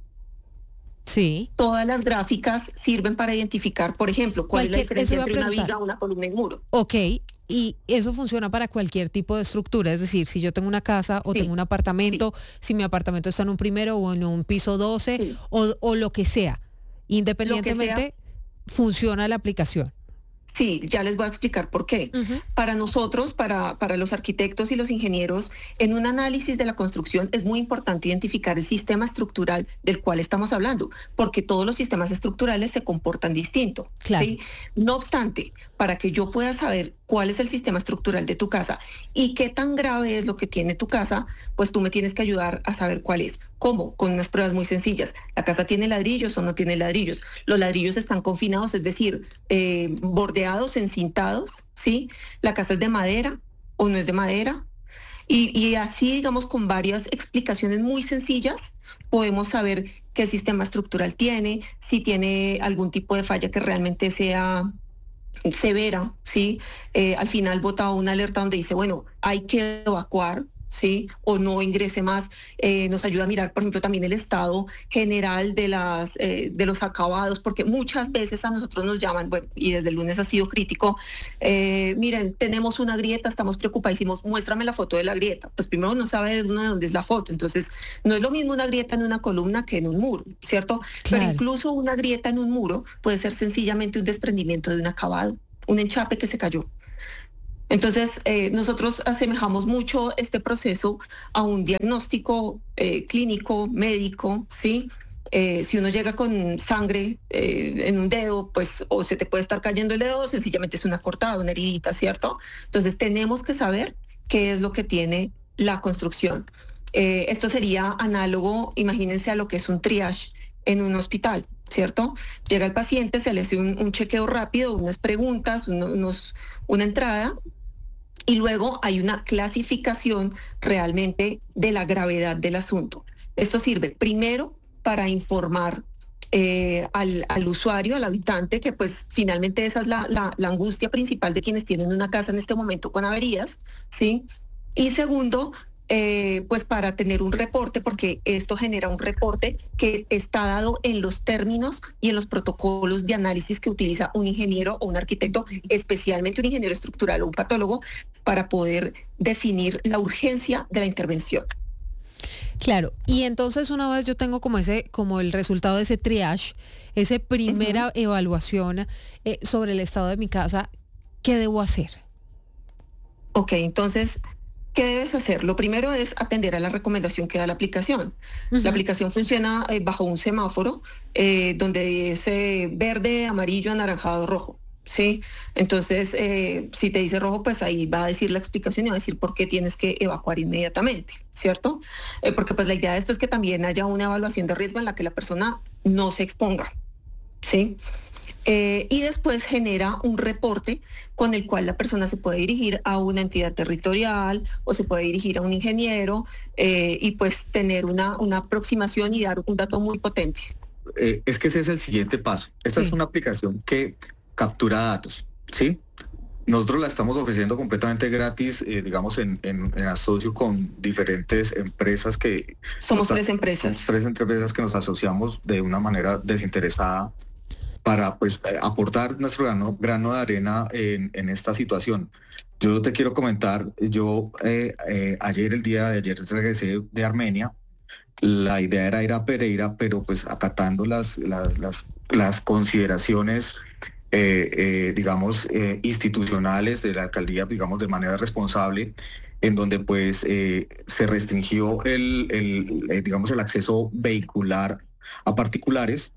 Speaker 2: Sí.
Speaker 7: Todas las gráficas sirven para identificar, por ejemplo, cuál cualquier, es la diferencia entre una viga, una columna y un muro.
Speaker 2: Ok, y eso funciona para cualquier tipo de estructura, es decir, si yo tengo una casa o sí. tengo un apartamento, sí. si mi apartamento está en un primero o en un piso doce sí. o, o lo que sea, independientemente, que sea, funciona la aplicación.
Speaker 7: Sí, ya les voy a explicar por qué. Uh-huh. Para nosotros, para, para los arquitectos y los ingenieros, en un análisis de la construcción es muy importante identificar el sistema estructural del cual estamos hablando, porque todos los sistemas estructurales se comportan distinto.
Speaker 2: Claro.
Speaker 7: ¿Sí? No obstante, para que yo pueda saber cuál es el sistema estructural de tu casa y qué tan grave es lo que tiene tu casa, pues tú me tienes que ayudar a saber cuál es. ¿Cómo? Con unas pruebas muy sencillas. ¿La casa tiene ladrillos o no tiene ladrillos? Los ladrillos están confinados, es decir, eh, bordeados, encintados, ¿sí? ¿La casa es de madera o no es de madera? Y, y así, digamos, con varias explicaciones muy sencillas, podemos saber qué sistema estructural tiene, si tiene algún tipo de falla que realmente sea severa, ¿sí? Eh, al final bota una alerta donde dice, bueno, hay que evacuar, ¿sí? O no ingrese más. Eh, nos ayuda a mirar, por ejemplo, también el estado general de, las, eh, de los acabados, porque muchas veces a nosotros nos llaman, bueno, y desde el lunes ha sido crítico, eh, miren, tenemos una grieta, estamos preocupadísimos, muéstrame la foto de la grieta. Pues primero no sabe de dónde es la foto, entonces no es lo mismo una grieta en una columna que en un muro, ¿cierto? Claro. Pero incluso una grieta en un muro puede ser sencillamente un desprendimiento de un acabado, un enchape que se cayó. Entonces, eh, nosotros asemejamos mucho este proceso a un diagnóstico eh, clínico, médico, ¿sí? Eh, si uno llega con sangre eh, en un dedo, pues o se te puede estar cayendo el dedo o sencillamente es una cortada, una heridita, ¿cierto? Entonces, tenemos que saber qué es lo que tiene la construcción. Eh, esto sería análogo, imagínense, a lo que es un triage en un hospital, ¿cierto? Llega el paciente, se le hace un, un chequeo rápido, unas preguntas, unos, unos, una entrada, y luego hay una clasificación realmente de la gravedad del asunto. Esto sirve primero para informar eh, al, al usuario, al habitante, que pues finalmente esa es la, la, la angustia principal de quienes tienen una casa en este momento con averías, ¿sí? Y segundo, Eh, pues para tener un reporte, porque esto genera un reporte que está dado en los términos y en los protocolos de análisis que utiliza un ingeniero o un arquitecto, especialmente un ingeniero estructural o un patólogo, para poder definir la urgencia de la intervención.
Speaker 2: Claro, y entonces una vez yo tengo como ese, como el resultado de ese triage, esa primera uh-huh. evaluación eh, sobre el estado de mi casa, ¿qué debo hacer?
Speaker 7: Ok, entonces, ¿qué debes hacer? Lo primero es atender a la recomendación que da la aplicación. Uh-huh. La aplicación funciona eh, bajo un semáforo eh, donde es eh, verde, amarillo, anaranjado, rojo. Sí, entonces eh, si te dice rojo, pues ahí va a decir la explicación y va a decir por qué tienes que evacuar inmediatamente, ¿cierto? Eh, porque pues la idea de esto es que también haya una evaluación de riesgo en la que la persona no se exponga, ¿sí? Eh, y después genera un reporte con el cual la persona se puede dirigir a una entidad territorial o se puede dirigir a un ingeniero eh, y pues tener una, una aproximación y dar un dato muy potente.
Speaker 8: Eh, es que ese es el siguiente paso. Esta sí. es una aplicación que captura datos, ¿sí? Nosotros la estamos ofreciendo completamente gratis, eh, digamos, en, en, en asocio con diferentes empresas que...
Speaker 7: Somos tres empresas.
Speaker 8: Somos tres empresas que nos asociamos de una manera desinteresada para pues aportar nuestro grano, grano de arena en, en esta situación. Yo te quiero comentar, yo eh, eh, ayer, el día de ayer regresé de Armenia. La idea era ir a Pereira, pero pues acatando las, las, las, las consideraciones, eh, eh, digamos, eh, institucionales de la alcaldía, digamos, de manera responsable, en donde pues eh, se restringió el, el, el, digamos, el acceso vehicular a particulares.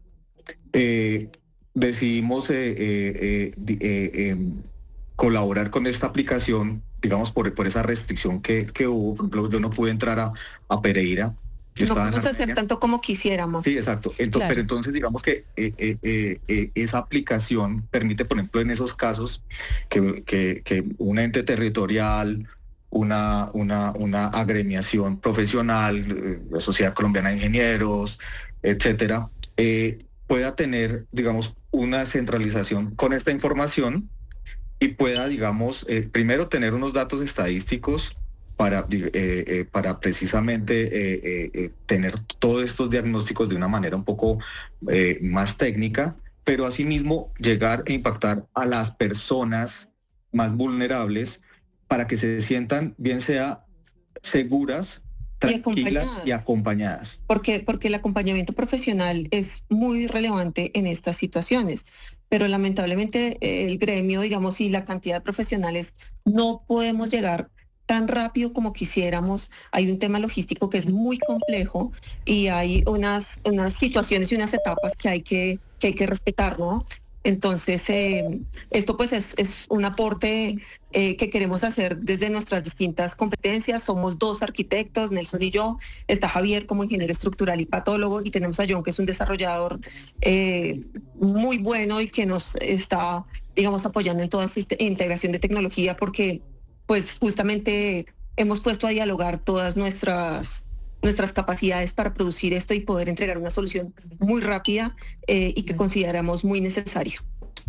Speaker 8: Eh, decidimos eh, eh, eh, eh, eh, colaborar con esta aplicación, digamos, por, por esa restricción que, que hubo. Por ejemplo, yo no pude entrar a, a Pereira.
Speaker 7: Yo no podemos hacer tanto como quisiéramos.
Speaker 8: Sí, exacto. Entonces, claro. Pero entonces digamos que eh, eh, eh, eh, esa aplicación permite, por ejemplo, en esos casos, que, que, que un ente territorial, una, una, una agremiación profesional, eh, la Sociedad Colombiana de Ingenieros, etcétera, eh, pueda tener, digamos, una centralización con esta información y pueda, digamos, eh, primero tener unos datos estadísticos para, eh, eh, para precisamente eh, eh, eh, tener todos estos diagnósticos de una manera un poco eh, más técnica, pero asimismo llegar e impactar a las personas más vulnerables para que se sientan, bien sea seguras, tranquilas y acompañadas. Y acompañadas.
Speaker 7: Porque, porque el acompañamiento profesional es muy relevante en estas situaciones, pero lamentablemente el gremio, digamos, y la cantidad de profesionales no podemos llegar tan rápido como quisiéramos. Hay un tema logístico que es muy complejo y hay unas, unas situaciones y unas etapas que hay que, que, hay que respetar, ¿no? Entonces, eh, esto pues es, es un aporte eh, que queremos hacer desde nuestras distintas competencias. Somos dos arquitectos, Nelson y yo. Está Javier como ingeniero estructural y patólogo, y tenemos a John, que es un desarrollador eh, muy bueno y que nos está, digamos, apoyando en toda esta integración de tecnología, porque pues justamente hemos puesto a dialogar todas nuestras nuestras capacidades para producir esto y poder entregar una solución muy rápida eh, y que consideramos muy necesaria.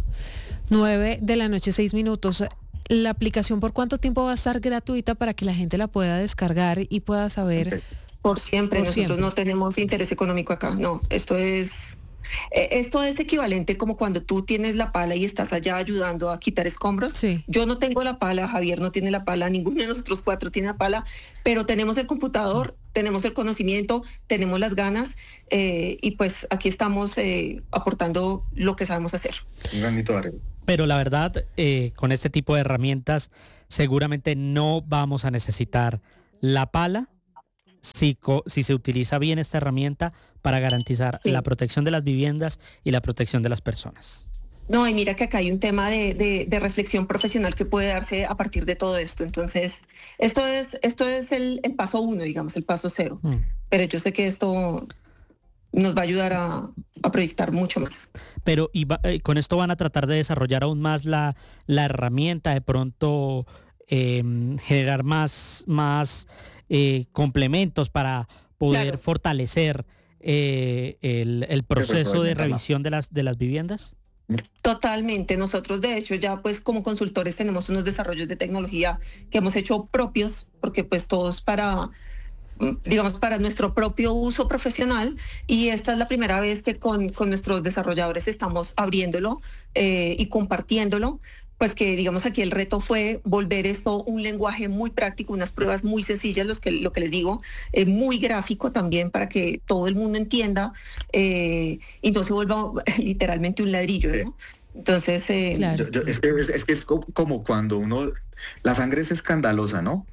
Speaker 2: Nueve de la noche, seis minutos. ¿La aplicación por cuánto tiempo va a estar gratuita para que la gente la pueda descargar y pueda saber?
Speaker 7: Por siempre,
Speaker 2: Por
Speaker 7: nosotros
Speaker 2: siempre.
Speaker 7: no tenemos interés económico acá, no, esto es... eh, Esto es equivalente como cuando tú tienes la pala y estás allá ayudando a quitar escombros.
Speaker 2: Sí.
Speaker 7: Yo no tengo la pala, Javier no tiene la pala, ninguno de nosotros cuatro tiene la pala, pero tenemos el computador, tenemos el conocimiento, tenemos las ganas eh, y pues aquí estamos eh, aportando lo que sabemos hacer.
Speaker 8: Un granito de arena.
Speaker 4: Pero la verdad, eh, con este tipo de herramientas, seguramente no vamos a necesitar la pala si, co- si se utiliza bien esta herramienta para garantizar
Speaker 7: Sí.
Speaker 4: la protección de las viviendas y la protección de las personas.
Speaker 7: No, y mira que acá hay un tema de, de, de reflexión profesional que puede darse a partir de todo esto. Entonces, esto es, esto es el, el paso uno, digamos, el paso cero.
Speaker 4: Mm.
Speaker 7: Pero yo sé que esto nos va a ayudar a, a proyectar mucho más.
Speaker 4: Pero y va- eh, con esto van a tratar de desarrollar aún más la, la herramienta, de pronto eh, generar más, más eh, complementos para poder
Speaker 7: Claro.
Speaker 4: fortalecer eh, el, el proceso de revisión de las, de las viviendas.
Speaker 7: Totalmente. Nosotros, de hecho, ya pues como consultores tenemos unos desarrollos de tecnología que hemos hecho propios, porque pues todos para, mm, digamos, para nuestro propio uso profesional. Y esta es la primera vez que con, con nuestros desarrolladores estamos abriéndolo eh, y compartiéndolo. Pues que digamos aquí el reto fue volver esto un lenguaje muy práctico, unas pruebas muy sencillas, los que, lo que les digo, eh, muy gráfico también para que todo el mundo entienda eh, y no se vuelva literalmente un ladrillo, ¿no? Entonces, eh,
Speaker 2: Claro.
Speaker 8: Yo- yo- es, que, es, es que es co- como cuando uno, la sangre es escandalosa, ¿no?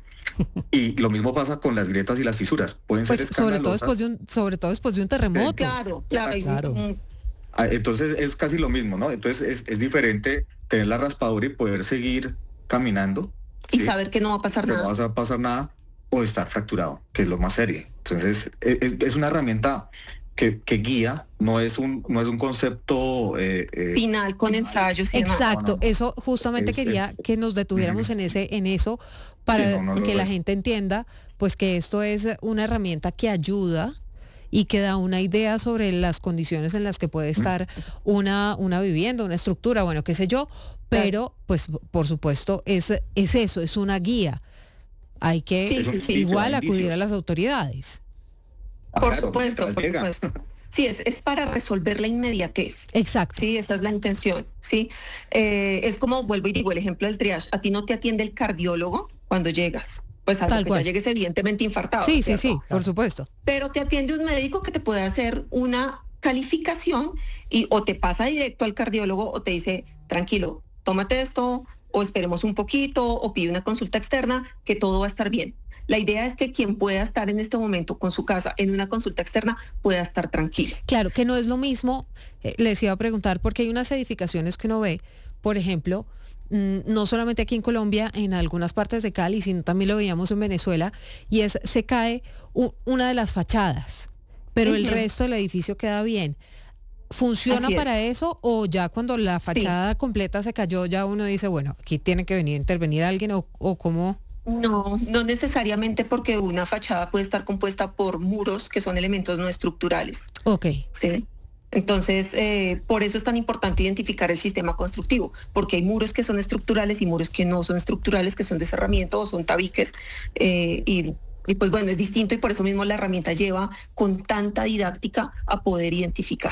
Speaker 8: Y lo mismo pasa con las grietas y las fisuras. Pueden
Speaker 2: Pues
Speaker 8: ser
Speaker 2: sobre todo
Speaker 8: escandalosas.
Speaker 2: después de un, sobre todo después de un terremoto.
Speaker 7: claro, claro, hay un-
Speaker 4: Claro.
Speaker 7: un-
Speaker 8: Ah, Entonces es casi lo mismo, ¿no? Entonces es, es diferente tener la raspadura y poder seguir caminando.
Speaker 7: y
Speaker 8: ¿sí?
Speaker 7: saber que no va a pasar
Speaker 8: Que no
Speaker 7: nada.
Speaker 8: vas a pasar nada o estar fracturado, que es lo más serio. Entonces es, es- es una herramienta que, que guía, no es un, no es un concepto... eh, eh,
Speaker 7: Final con ensayos y demás.
Speaker 2: Exacto,
Speaker 8: No, no, no.
Speaker 2: eso justamente
Speaker 8: Es-
Speaker 2: quería
Speaker 8: es-
Speaker 2: que nos detuviéramos en ese, en eso, para
Speaker 8: Sí, no, no lo
Speaker 2: que la
Speaker 8: es.
Speaker 2: gente entienda, pues que esto es una herramienta que ayuda y que da una idea sobre las condiciones en las que puede estar una, una vivienda, una estructura, bueno, qué sé yo, pero pues por supuesto es, es eso, es una guía. Hay que
Speaker 7: Sí,
Speaker 8: Es un
Speaker 7: sí, sí.
Speaker 8: indicio,
Speaker 2: igual
Speaker 8: un
Speaker 2: acudir
Speaker 8: indicio.
Speaker 2: a las autoridades.
Speaker 8: Ah,
Speaker 7: Por
Speaker 8: claro,
Speaker 7: supuesto,
Speaker 8: mientras
Speaker 7: por
Speaker 8: llega.
Speaker 7: supuesto. Sí, es, es para resolver la inmediatez.
Speaker 2: Exacto.
Speaker 7: Sí, esa es la intención, ¿sí? Eh, es como, vuelvo y digo, el ejemplo del triage. A ti no te atiende el cardiólogo cuando llegas. Pues
Speaker 2: Tal
Speaker 7: algo que
Speaker 2: cual.
Speaker 7: ya llegues evidentemente infartado.
Speaker 2: Sí, sí,
Speaker 7: ¿cierto?
Speaker 2: sí, por supuesto.
Speaker 7: Pero te atiende un médico que te puede hacer una calificación y o te pasa directo al cardiólogo o te dice, tranquilo, tómate esto o esperemos un poquito o pide una consulta externa, que todo va a estar bien. La idea es que quien pueda estar en este momento con su casa en una consulta externa pueda estar tranquilo.
Speaker 2: Claro, que no es lo mismo, eh, les iba a preguntar, porque hay unas edificaciones que uno ve, por ejemplo, mm, no solamente aquí en Colombia, en algunas partes de Cali, sino también lo veíamos en Venezuela, y es, se cae u- una de las fachadas, pero el
Speaker 7: Ujú.
Speaker 2: resto del edificio queda bien. ¿Funciona
Speaker 7: Así es.
Speaker 2: para eso o ya cuando la fachada completa se cayó, ya uno dice, bueno, aquí tiene que venir a intervenir alguien o, o cómo?
Speaker 7: No, no necesariamente, porque una fachada puede estar compuesta por muros que son elementos no estructurales.
Speaker 2: Ok,
Speaker 7: ¿Sí? Entonces, eh, por eso es tan importante identificar el sistema constructivo, porque hay muros que son estructurales y muros que no son estructurales, que son de cerramiento o son tabiques, eh, y, y pues bueno, es distinto y por eso mismo la herramienta lleva con tanta didáctica a poder identificar.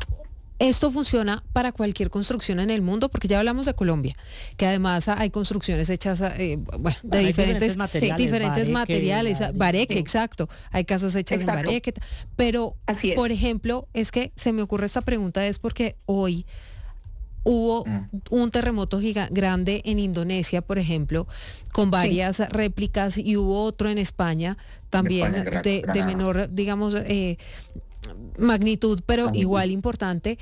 Speaker 2: ¿esto funciona para cualquier construcción en el mundo? Porque ya hablamos de Colombia, que además hay construcciones hechas, eh, bueno, de
Speaker 4: Hay
Speaker 2: diferentes,
Speaker 4: diferentes materiales,
Speaker 2: diferentes
Speaker 4: bareque,
Speaker 2: materiales,
Speaker 4: bareque.
Speaker 2: bareque,
Speaker 7: Sí.
Speaker 2: exacto. Hay casas hechas
Speaker 7: Exacto.
Speaker 2: en bareque, ta- pero,
Speaker 7: Así es.
Speaker 2: por ejemplo, es que se me ocurre esta pregunta es porque hoy hubo
Speaker 8: Mm.
Speaker 2: un terremoto giga- grande en Indonesia, por ejemplo, con varias réplicas, y hubo otro en España también
Speaker 8: España, Gran-
Speaker 2: de, de
Speaker 8: Granada.
Speaker 2: menor, digamos, eh, magnitud, pero
Speaker 8: Magnitud.
Speaker 2: igual importante.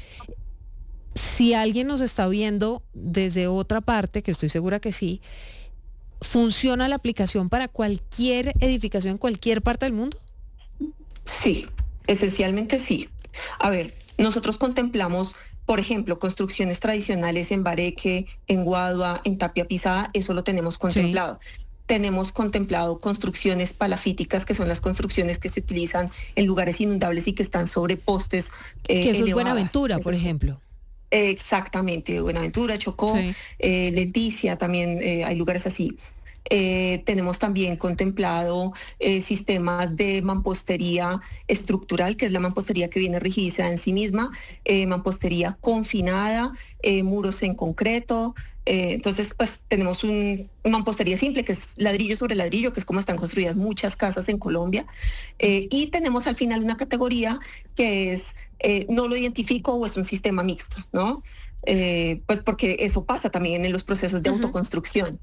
Speaker 2: Si alguien nos está viendo desde otra parte, que estoy segura que sí, ¿funciona la aplicación para cualquier edificación en cualquier parte del mundo?
Speaker 7: Sí, esencialmente sí. A ver, nosotros contemplamos, por ejemplo, construcciones tradicionales en bareque, en guadua, en tapia pisada, eso lo tenemos contemplado. tenemos contemplado construcciones palafíticas, que son las construcciones que se utilizan en lugares inundables y que están sobre postes eh,
Speaker 2: Que eso
Speaker 7: elevadas.
Speaker 2: es Buenaventura, por
Speaker 7: Eso es-
Speaker 2: ejemplo.
Speaker 7: Exactamente, Buenaventura, Chocó,
Speaker 2: Sí.
Speaker 7: eh, Leticia, también eh, hay lugares así. Eh, tenemos también contemplado eh, sistemas de mampostería estructural, que es la mampostería que viene rigidizada en sí misma, eh, mampostería confinada, eh, muros en concreto. Eh, entonces, pues tenemos un, una mampostería simple, que es ladrillo sobre ladrillo, que es como están construidas muchas casas en Colombia. Eh, y tenemos al final una categoría que es, eh, no lo identifico o es un sistema mixto, ¿no? Eh, pues porque eso pasa también en los procesos de
Speaker 2: Ujú.
Speaker 7: autoconstrucción.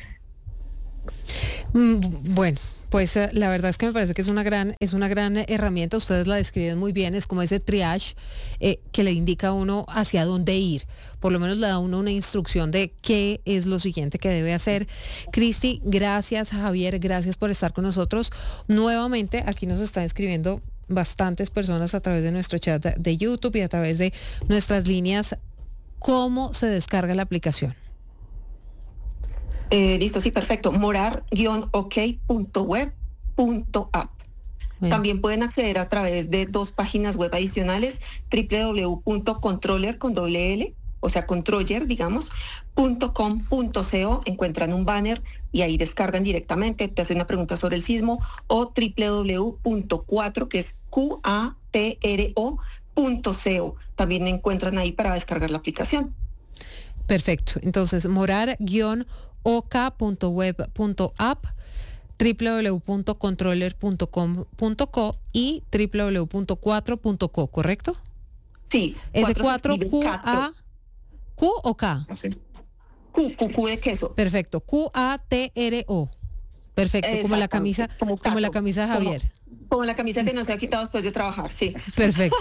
Speaker 2: Mm, Bueno, pues eh, la verdad es que me parece que es una gran, es una gran herramienta. Ustedes la describen muy bien. Es como ese triage eh, que le indica a uno hacia dónde ir. Por lo menos le da a uno una instrucción de qué es lo siguiente que debe hacer. Cristi, gracias. Javier, gracias por estar con nosotros. Nuevamente, aquí nos están escribiendo bastantes personas a través de nuestro chat de- de YouTube y a través de nuestras líneas. ¿Cómo se descarga la aplicación?
Speaker 7: Eh, listo, sí, perfecto. morar guion ok punto web punto app.
Speaker 2: Bueno.
Speaker 7: También pueden acceder a través de dos páginas web adicionales, doble u doble u doble u punto controller con doble L, o sea, controller, digamos, punto com punto co. Encuentran un banner y ahí descargan directamente, te hacen una pregunta sobre el sismo, o doble u doble u doble u punto cuatro, que es Q A T R O punto co. También encuentran ahí para descargar la aplicación.
Speaker 2: Perfecto. Entonces, morar ok punto web punto app, doble u doble u doble u punto controller punto com punto co y doble u doble u doble u punto cuatro punto co, ¿correcto?
Speaker 7: Sí.
Speaker 2: Ese
Speaker 7: cuatro se
Speaker 2: cuatro
Speaker 7: escribe
Speaker 2: Q
Speaker 7: cuatro.
Speaker 2: A Q o K.
Speaker 8: Así.
Speaker 7: Q, Q, Q de queso.
Speaker 2: Perfecto. Q A T R O. Perfecto, como la camisa,
Speaker 7: Exactamente, como
Speaker 2: como la
Speaker 7: Cato.
Speaker 2: camisa de Javier.
Speaker 7: Como, como la camisa que no se ha quitado después de trabajar, sí.
Speaker 2: Perfecto.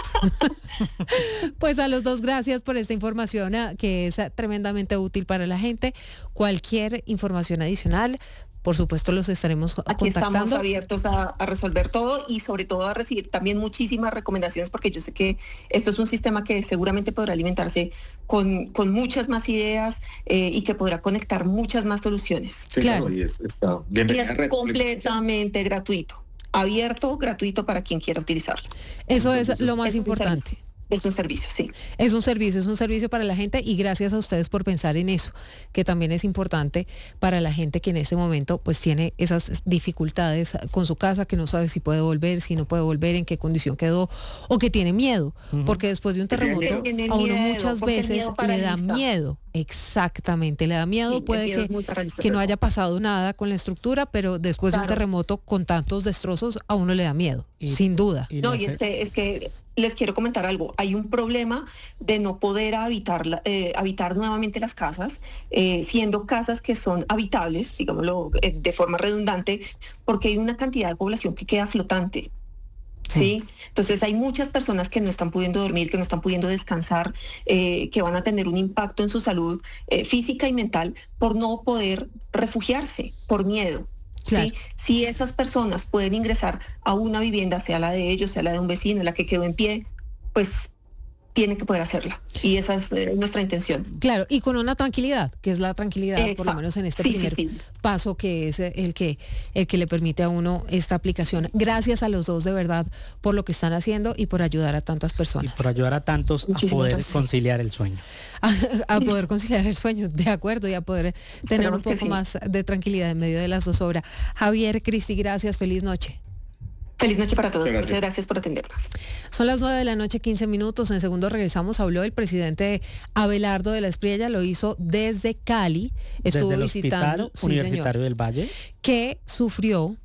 Speaker 2: Pues a los dos, gracias por esta información ah, que es ah, tremendamente útil para la gente. Cualquier información adicional, por supuesto, los estaremos
Speaker 7: Aquí estamos
Speaker 2: contactando.
Speaker 7: abiertos a, a resolver todo y sobre todo a recibir también muchísimas recomendaciones, porque yo sé que esto es un sistema que seguramente podrá alimentarse con, con muchas más ideas eh, y que podrá conectar muchas más soluciones.
Speaker 8: Sí,
Speaker 2: Claro.
Speaker 8: claro, y es, está
Speaker 7: Y
Speaker 8: bienvenida
Speaker 7: es
Speaker 8: a Red.
Speaker 7: completamente gratuito, abierto, gratuito para quien quiera utilizarlo.
Speaker 2: Eso es
Speaker 8: Entonces,
Speaker 2: lo más
Speaker 7: Es un
Speaker 2: importante.
Speaker 7: servicio. Es un servicio, sí.
Speaker 2: Es un servicio, es un servicio para la gente y gracias a ustedes por pensar en eso, que también es importante para la gente que en este momento pues tiene esas dificultades con su casa, que no sabe si puede volver, si no puede volver, en qué condición quedó o que tiene miedo,
Speaker 4: Ujú.
Speaker 2: porque después de un
Speaker 8: Tiene
Speaker 2: terremoto
Speaker 7: Tiene
Speaker 2: a uno
Speaker 7: miedo,
Speaker 2: muchas
Speaker 7: porque el
Speaker 2: veces
Speaker 7: miedo
Speaker 2: le da
Speaker 7: paraliza.
Speaker 2: miedo, exactamente, le da miedo,
Speaker 7: Sí, el
Speaker 2: puede
Speaker 7: miedo es
Speaker 2: que,
Speaker 7: muy paralizador.
Speaker 2: que no haya pasado nada con la estructura, pero después de un
Speaker 7: Claro.
Speaker 2: terremoto con tantos destrozos a uno le da miedo,
Speaker 4: Y-
Speaker 2: sin duda.
Speaker 4: Y
Speaker 7: No,
Speaker 4: le
Speaker 7: y
Speaker 4: hace-
Speaker 7: es que, es que les quiero comentar algo. Hay un problema de no poder habitar, la- eh, habitar nuevamente las casas, eh, siendo casas que son habitables, digámoslo eh, de forma redundante, porque hay una cantidad de población que queda flotante. ¿Sí? Entonces hay muchas personas que no están pudiendo dormir, que no están pudiendo descansar, eh, que van a tener un impacto en su salud eh, física y mental por no poder refugiarse, por miedo. ¿Sí?
Speaker 2: Claro.
Speaker 7: Si esas personas pueden ingresar a una vivienda, sea la de ellos, sea la de un vecino, la que quedó en pie, pues tienen que poder hacerla. Y esa es eh, nuestra intención.
Speaker 2: Claro, y con una tranquilidad, que es la tranquilidad, por lo
Speaker 7: Exacto.
Speaker 2: menos en este
Speaker 7: Sí, sí,
Speaker 2: primer
Speaker 7: sí.
Speaker 2: paso, que es el que, el que le permite a uno esta aplicación. Gracias a los dos, de verdad, por lo que están haciendo y por ayudar a tantas
Speaker 4: y
Speaker 2: personas.
Speaker 4: por ayudar a tantos a
Speaker 7: Muchísimas
Speaker 4: poder
Speaker 7: gracias.
Speaker 4: conciliar el sueño.
Speaker 2: A, a poder conciliar el sueño, de acuerdo, y a poder tener un
Speaker 7: Esperamos que
Speaker 2: poco
Speaker 7: sí.
Speaker 2: más de tranquilidad en medio de la zozobra. Javier, Cristi, gracias, feliz noche.
Speaker 7: Feliz noche para todos.
Speaker 8: Muchas
Speaker 7: Muchas
Speaker 8: gracias.
Speaker 7: gracias por atendernos.
Speaker 2: Son las nueve de la noche, quince minutos. En segundo regresamos. Habló el presidente Abelardo de la Espriella, lo hizo desde Cali. Estuvo
Speaker 4: Desde el
Speaker 2: visitando,
Speaker 4: Hospital
Speaker 2: sí,
Speaker 4: Universitario
Speaker 2: señor,
Speaker 4: del Valle,
Speaker 2: que sufrió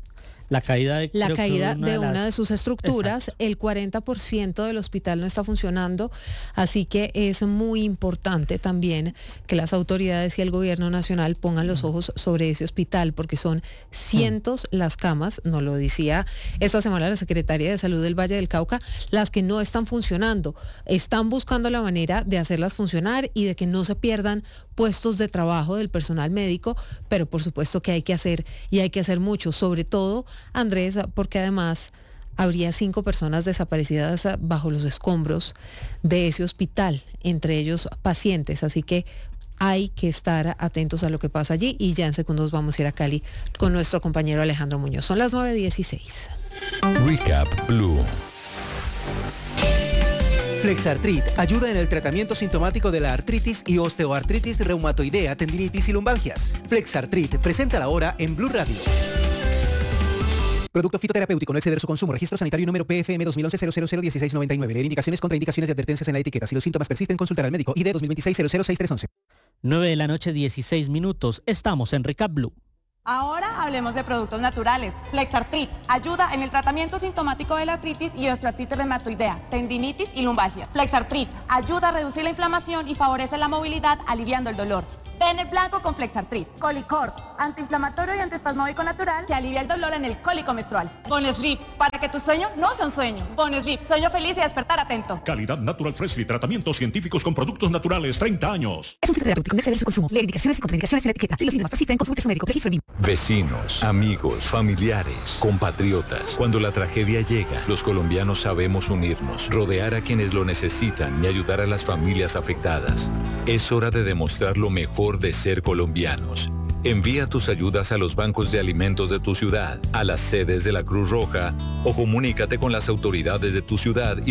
Speaker 4: la caída de,
Speaker 2: la
Speaker 4: creo que
Speaker 2: caída de una
Speaker 4: las-
Speaker 2: de sus estructuras.
Speaker 4: Exacto.
Speaker 2: El cuarenta por ciento del hospital no está funcionando, así que es muy importante también que las autoridades y el gobierno nacional pongan los ojos sobre ese hospital, porque son cientos las camas, nos lo decía esta semana la secretaria de Salud del Valle del Cauca, las que no están funcionando. Están buscando la manera de hacerlas funcionar y de que no se pierdan puestos de trabajo del personal médico, pero por supuesto que hay que hacer y hay que hacer mucho, sobre todo, Andrés, porque además habría cinco personas desaparecidas bajo los escombros de ese hospital, entre ellos pacientes, así que hay que estar atentos a lo que pasa allí y ya en segundos vamos a ir a Cali con nuestro compañero Alejandro Muñoz. Son las nueve dieciséis.
Speaker 1: Recap Blue.
Speaker 9: Flexartrit ayuda en el tratamiento sintomático de la artritis y osteoartritis reumatoidea, tendinitis y lumbalgias. Flexartrit presenta la hora en Blue Radio. Producto fitoterapéutico, no exceder su consumo. Registro sanitario número P F M dos mil once cero cero cero dieciséis noventa y nueve. Leer indicaciones, contraindicaciones y advertencias en la etiqueta. Si los síntomas persisten, consultar al médico. I D dos mil veintiséis cero cero seis tres once.
Speaker 4: nueve de la noche, dieciséis minutos. Estamos en Recap Blue.
Speaker 10: Ahora hablemos de productos naturales. Flexartrit ayuda en el tratamiento sintomático de la artritis y osteoartritis reumatoidea, tendinitis y lumbalgia. Flexartrit ayuda a reducir la inflamación y favorece la movilidad, aliviando el dolor. Ten el blanco con Flexartrit. Colicort, antiinflamatorio y antiespasmódico natural que alivia el dolor en el cólico menstrual. Bonesleep, para que tu sueño no sea un sueño. Bonesleep, sueño feliz y despertar atento.
Speaker 11: Calidad Natural Freshly, tratamientos científicos con productos naturales, treinta años.
Speaker 6: Es un fitoterapéutico, no exceder su consumo. Leer indicaciones y contraindicaciones en la etiqueta. Si los síntomas persisten, consulte a su médico. Registro B I M.
Speaker 1: Vecinos, amigos, familiares, compatriotas. Cuando la tragedia llega, los colombianos sabemos unirnos, rodear a quienes lo necesitan y ayudar a las familias afectadas. Es hora de demostrar lo mejor de ser colombianos. Envía tus ayudas a los bancos de alimentos de tu ciudad, a las sedes de la Cruz Roja o comunícate con las autoridades de tu ciudad y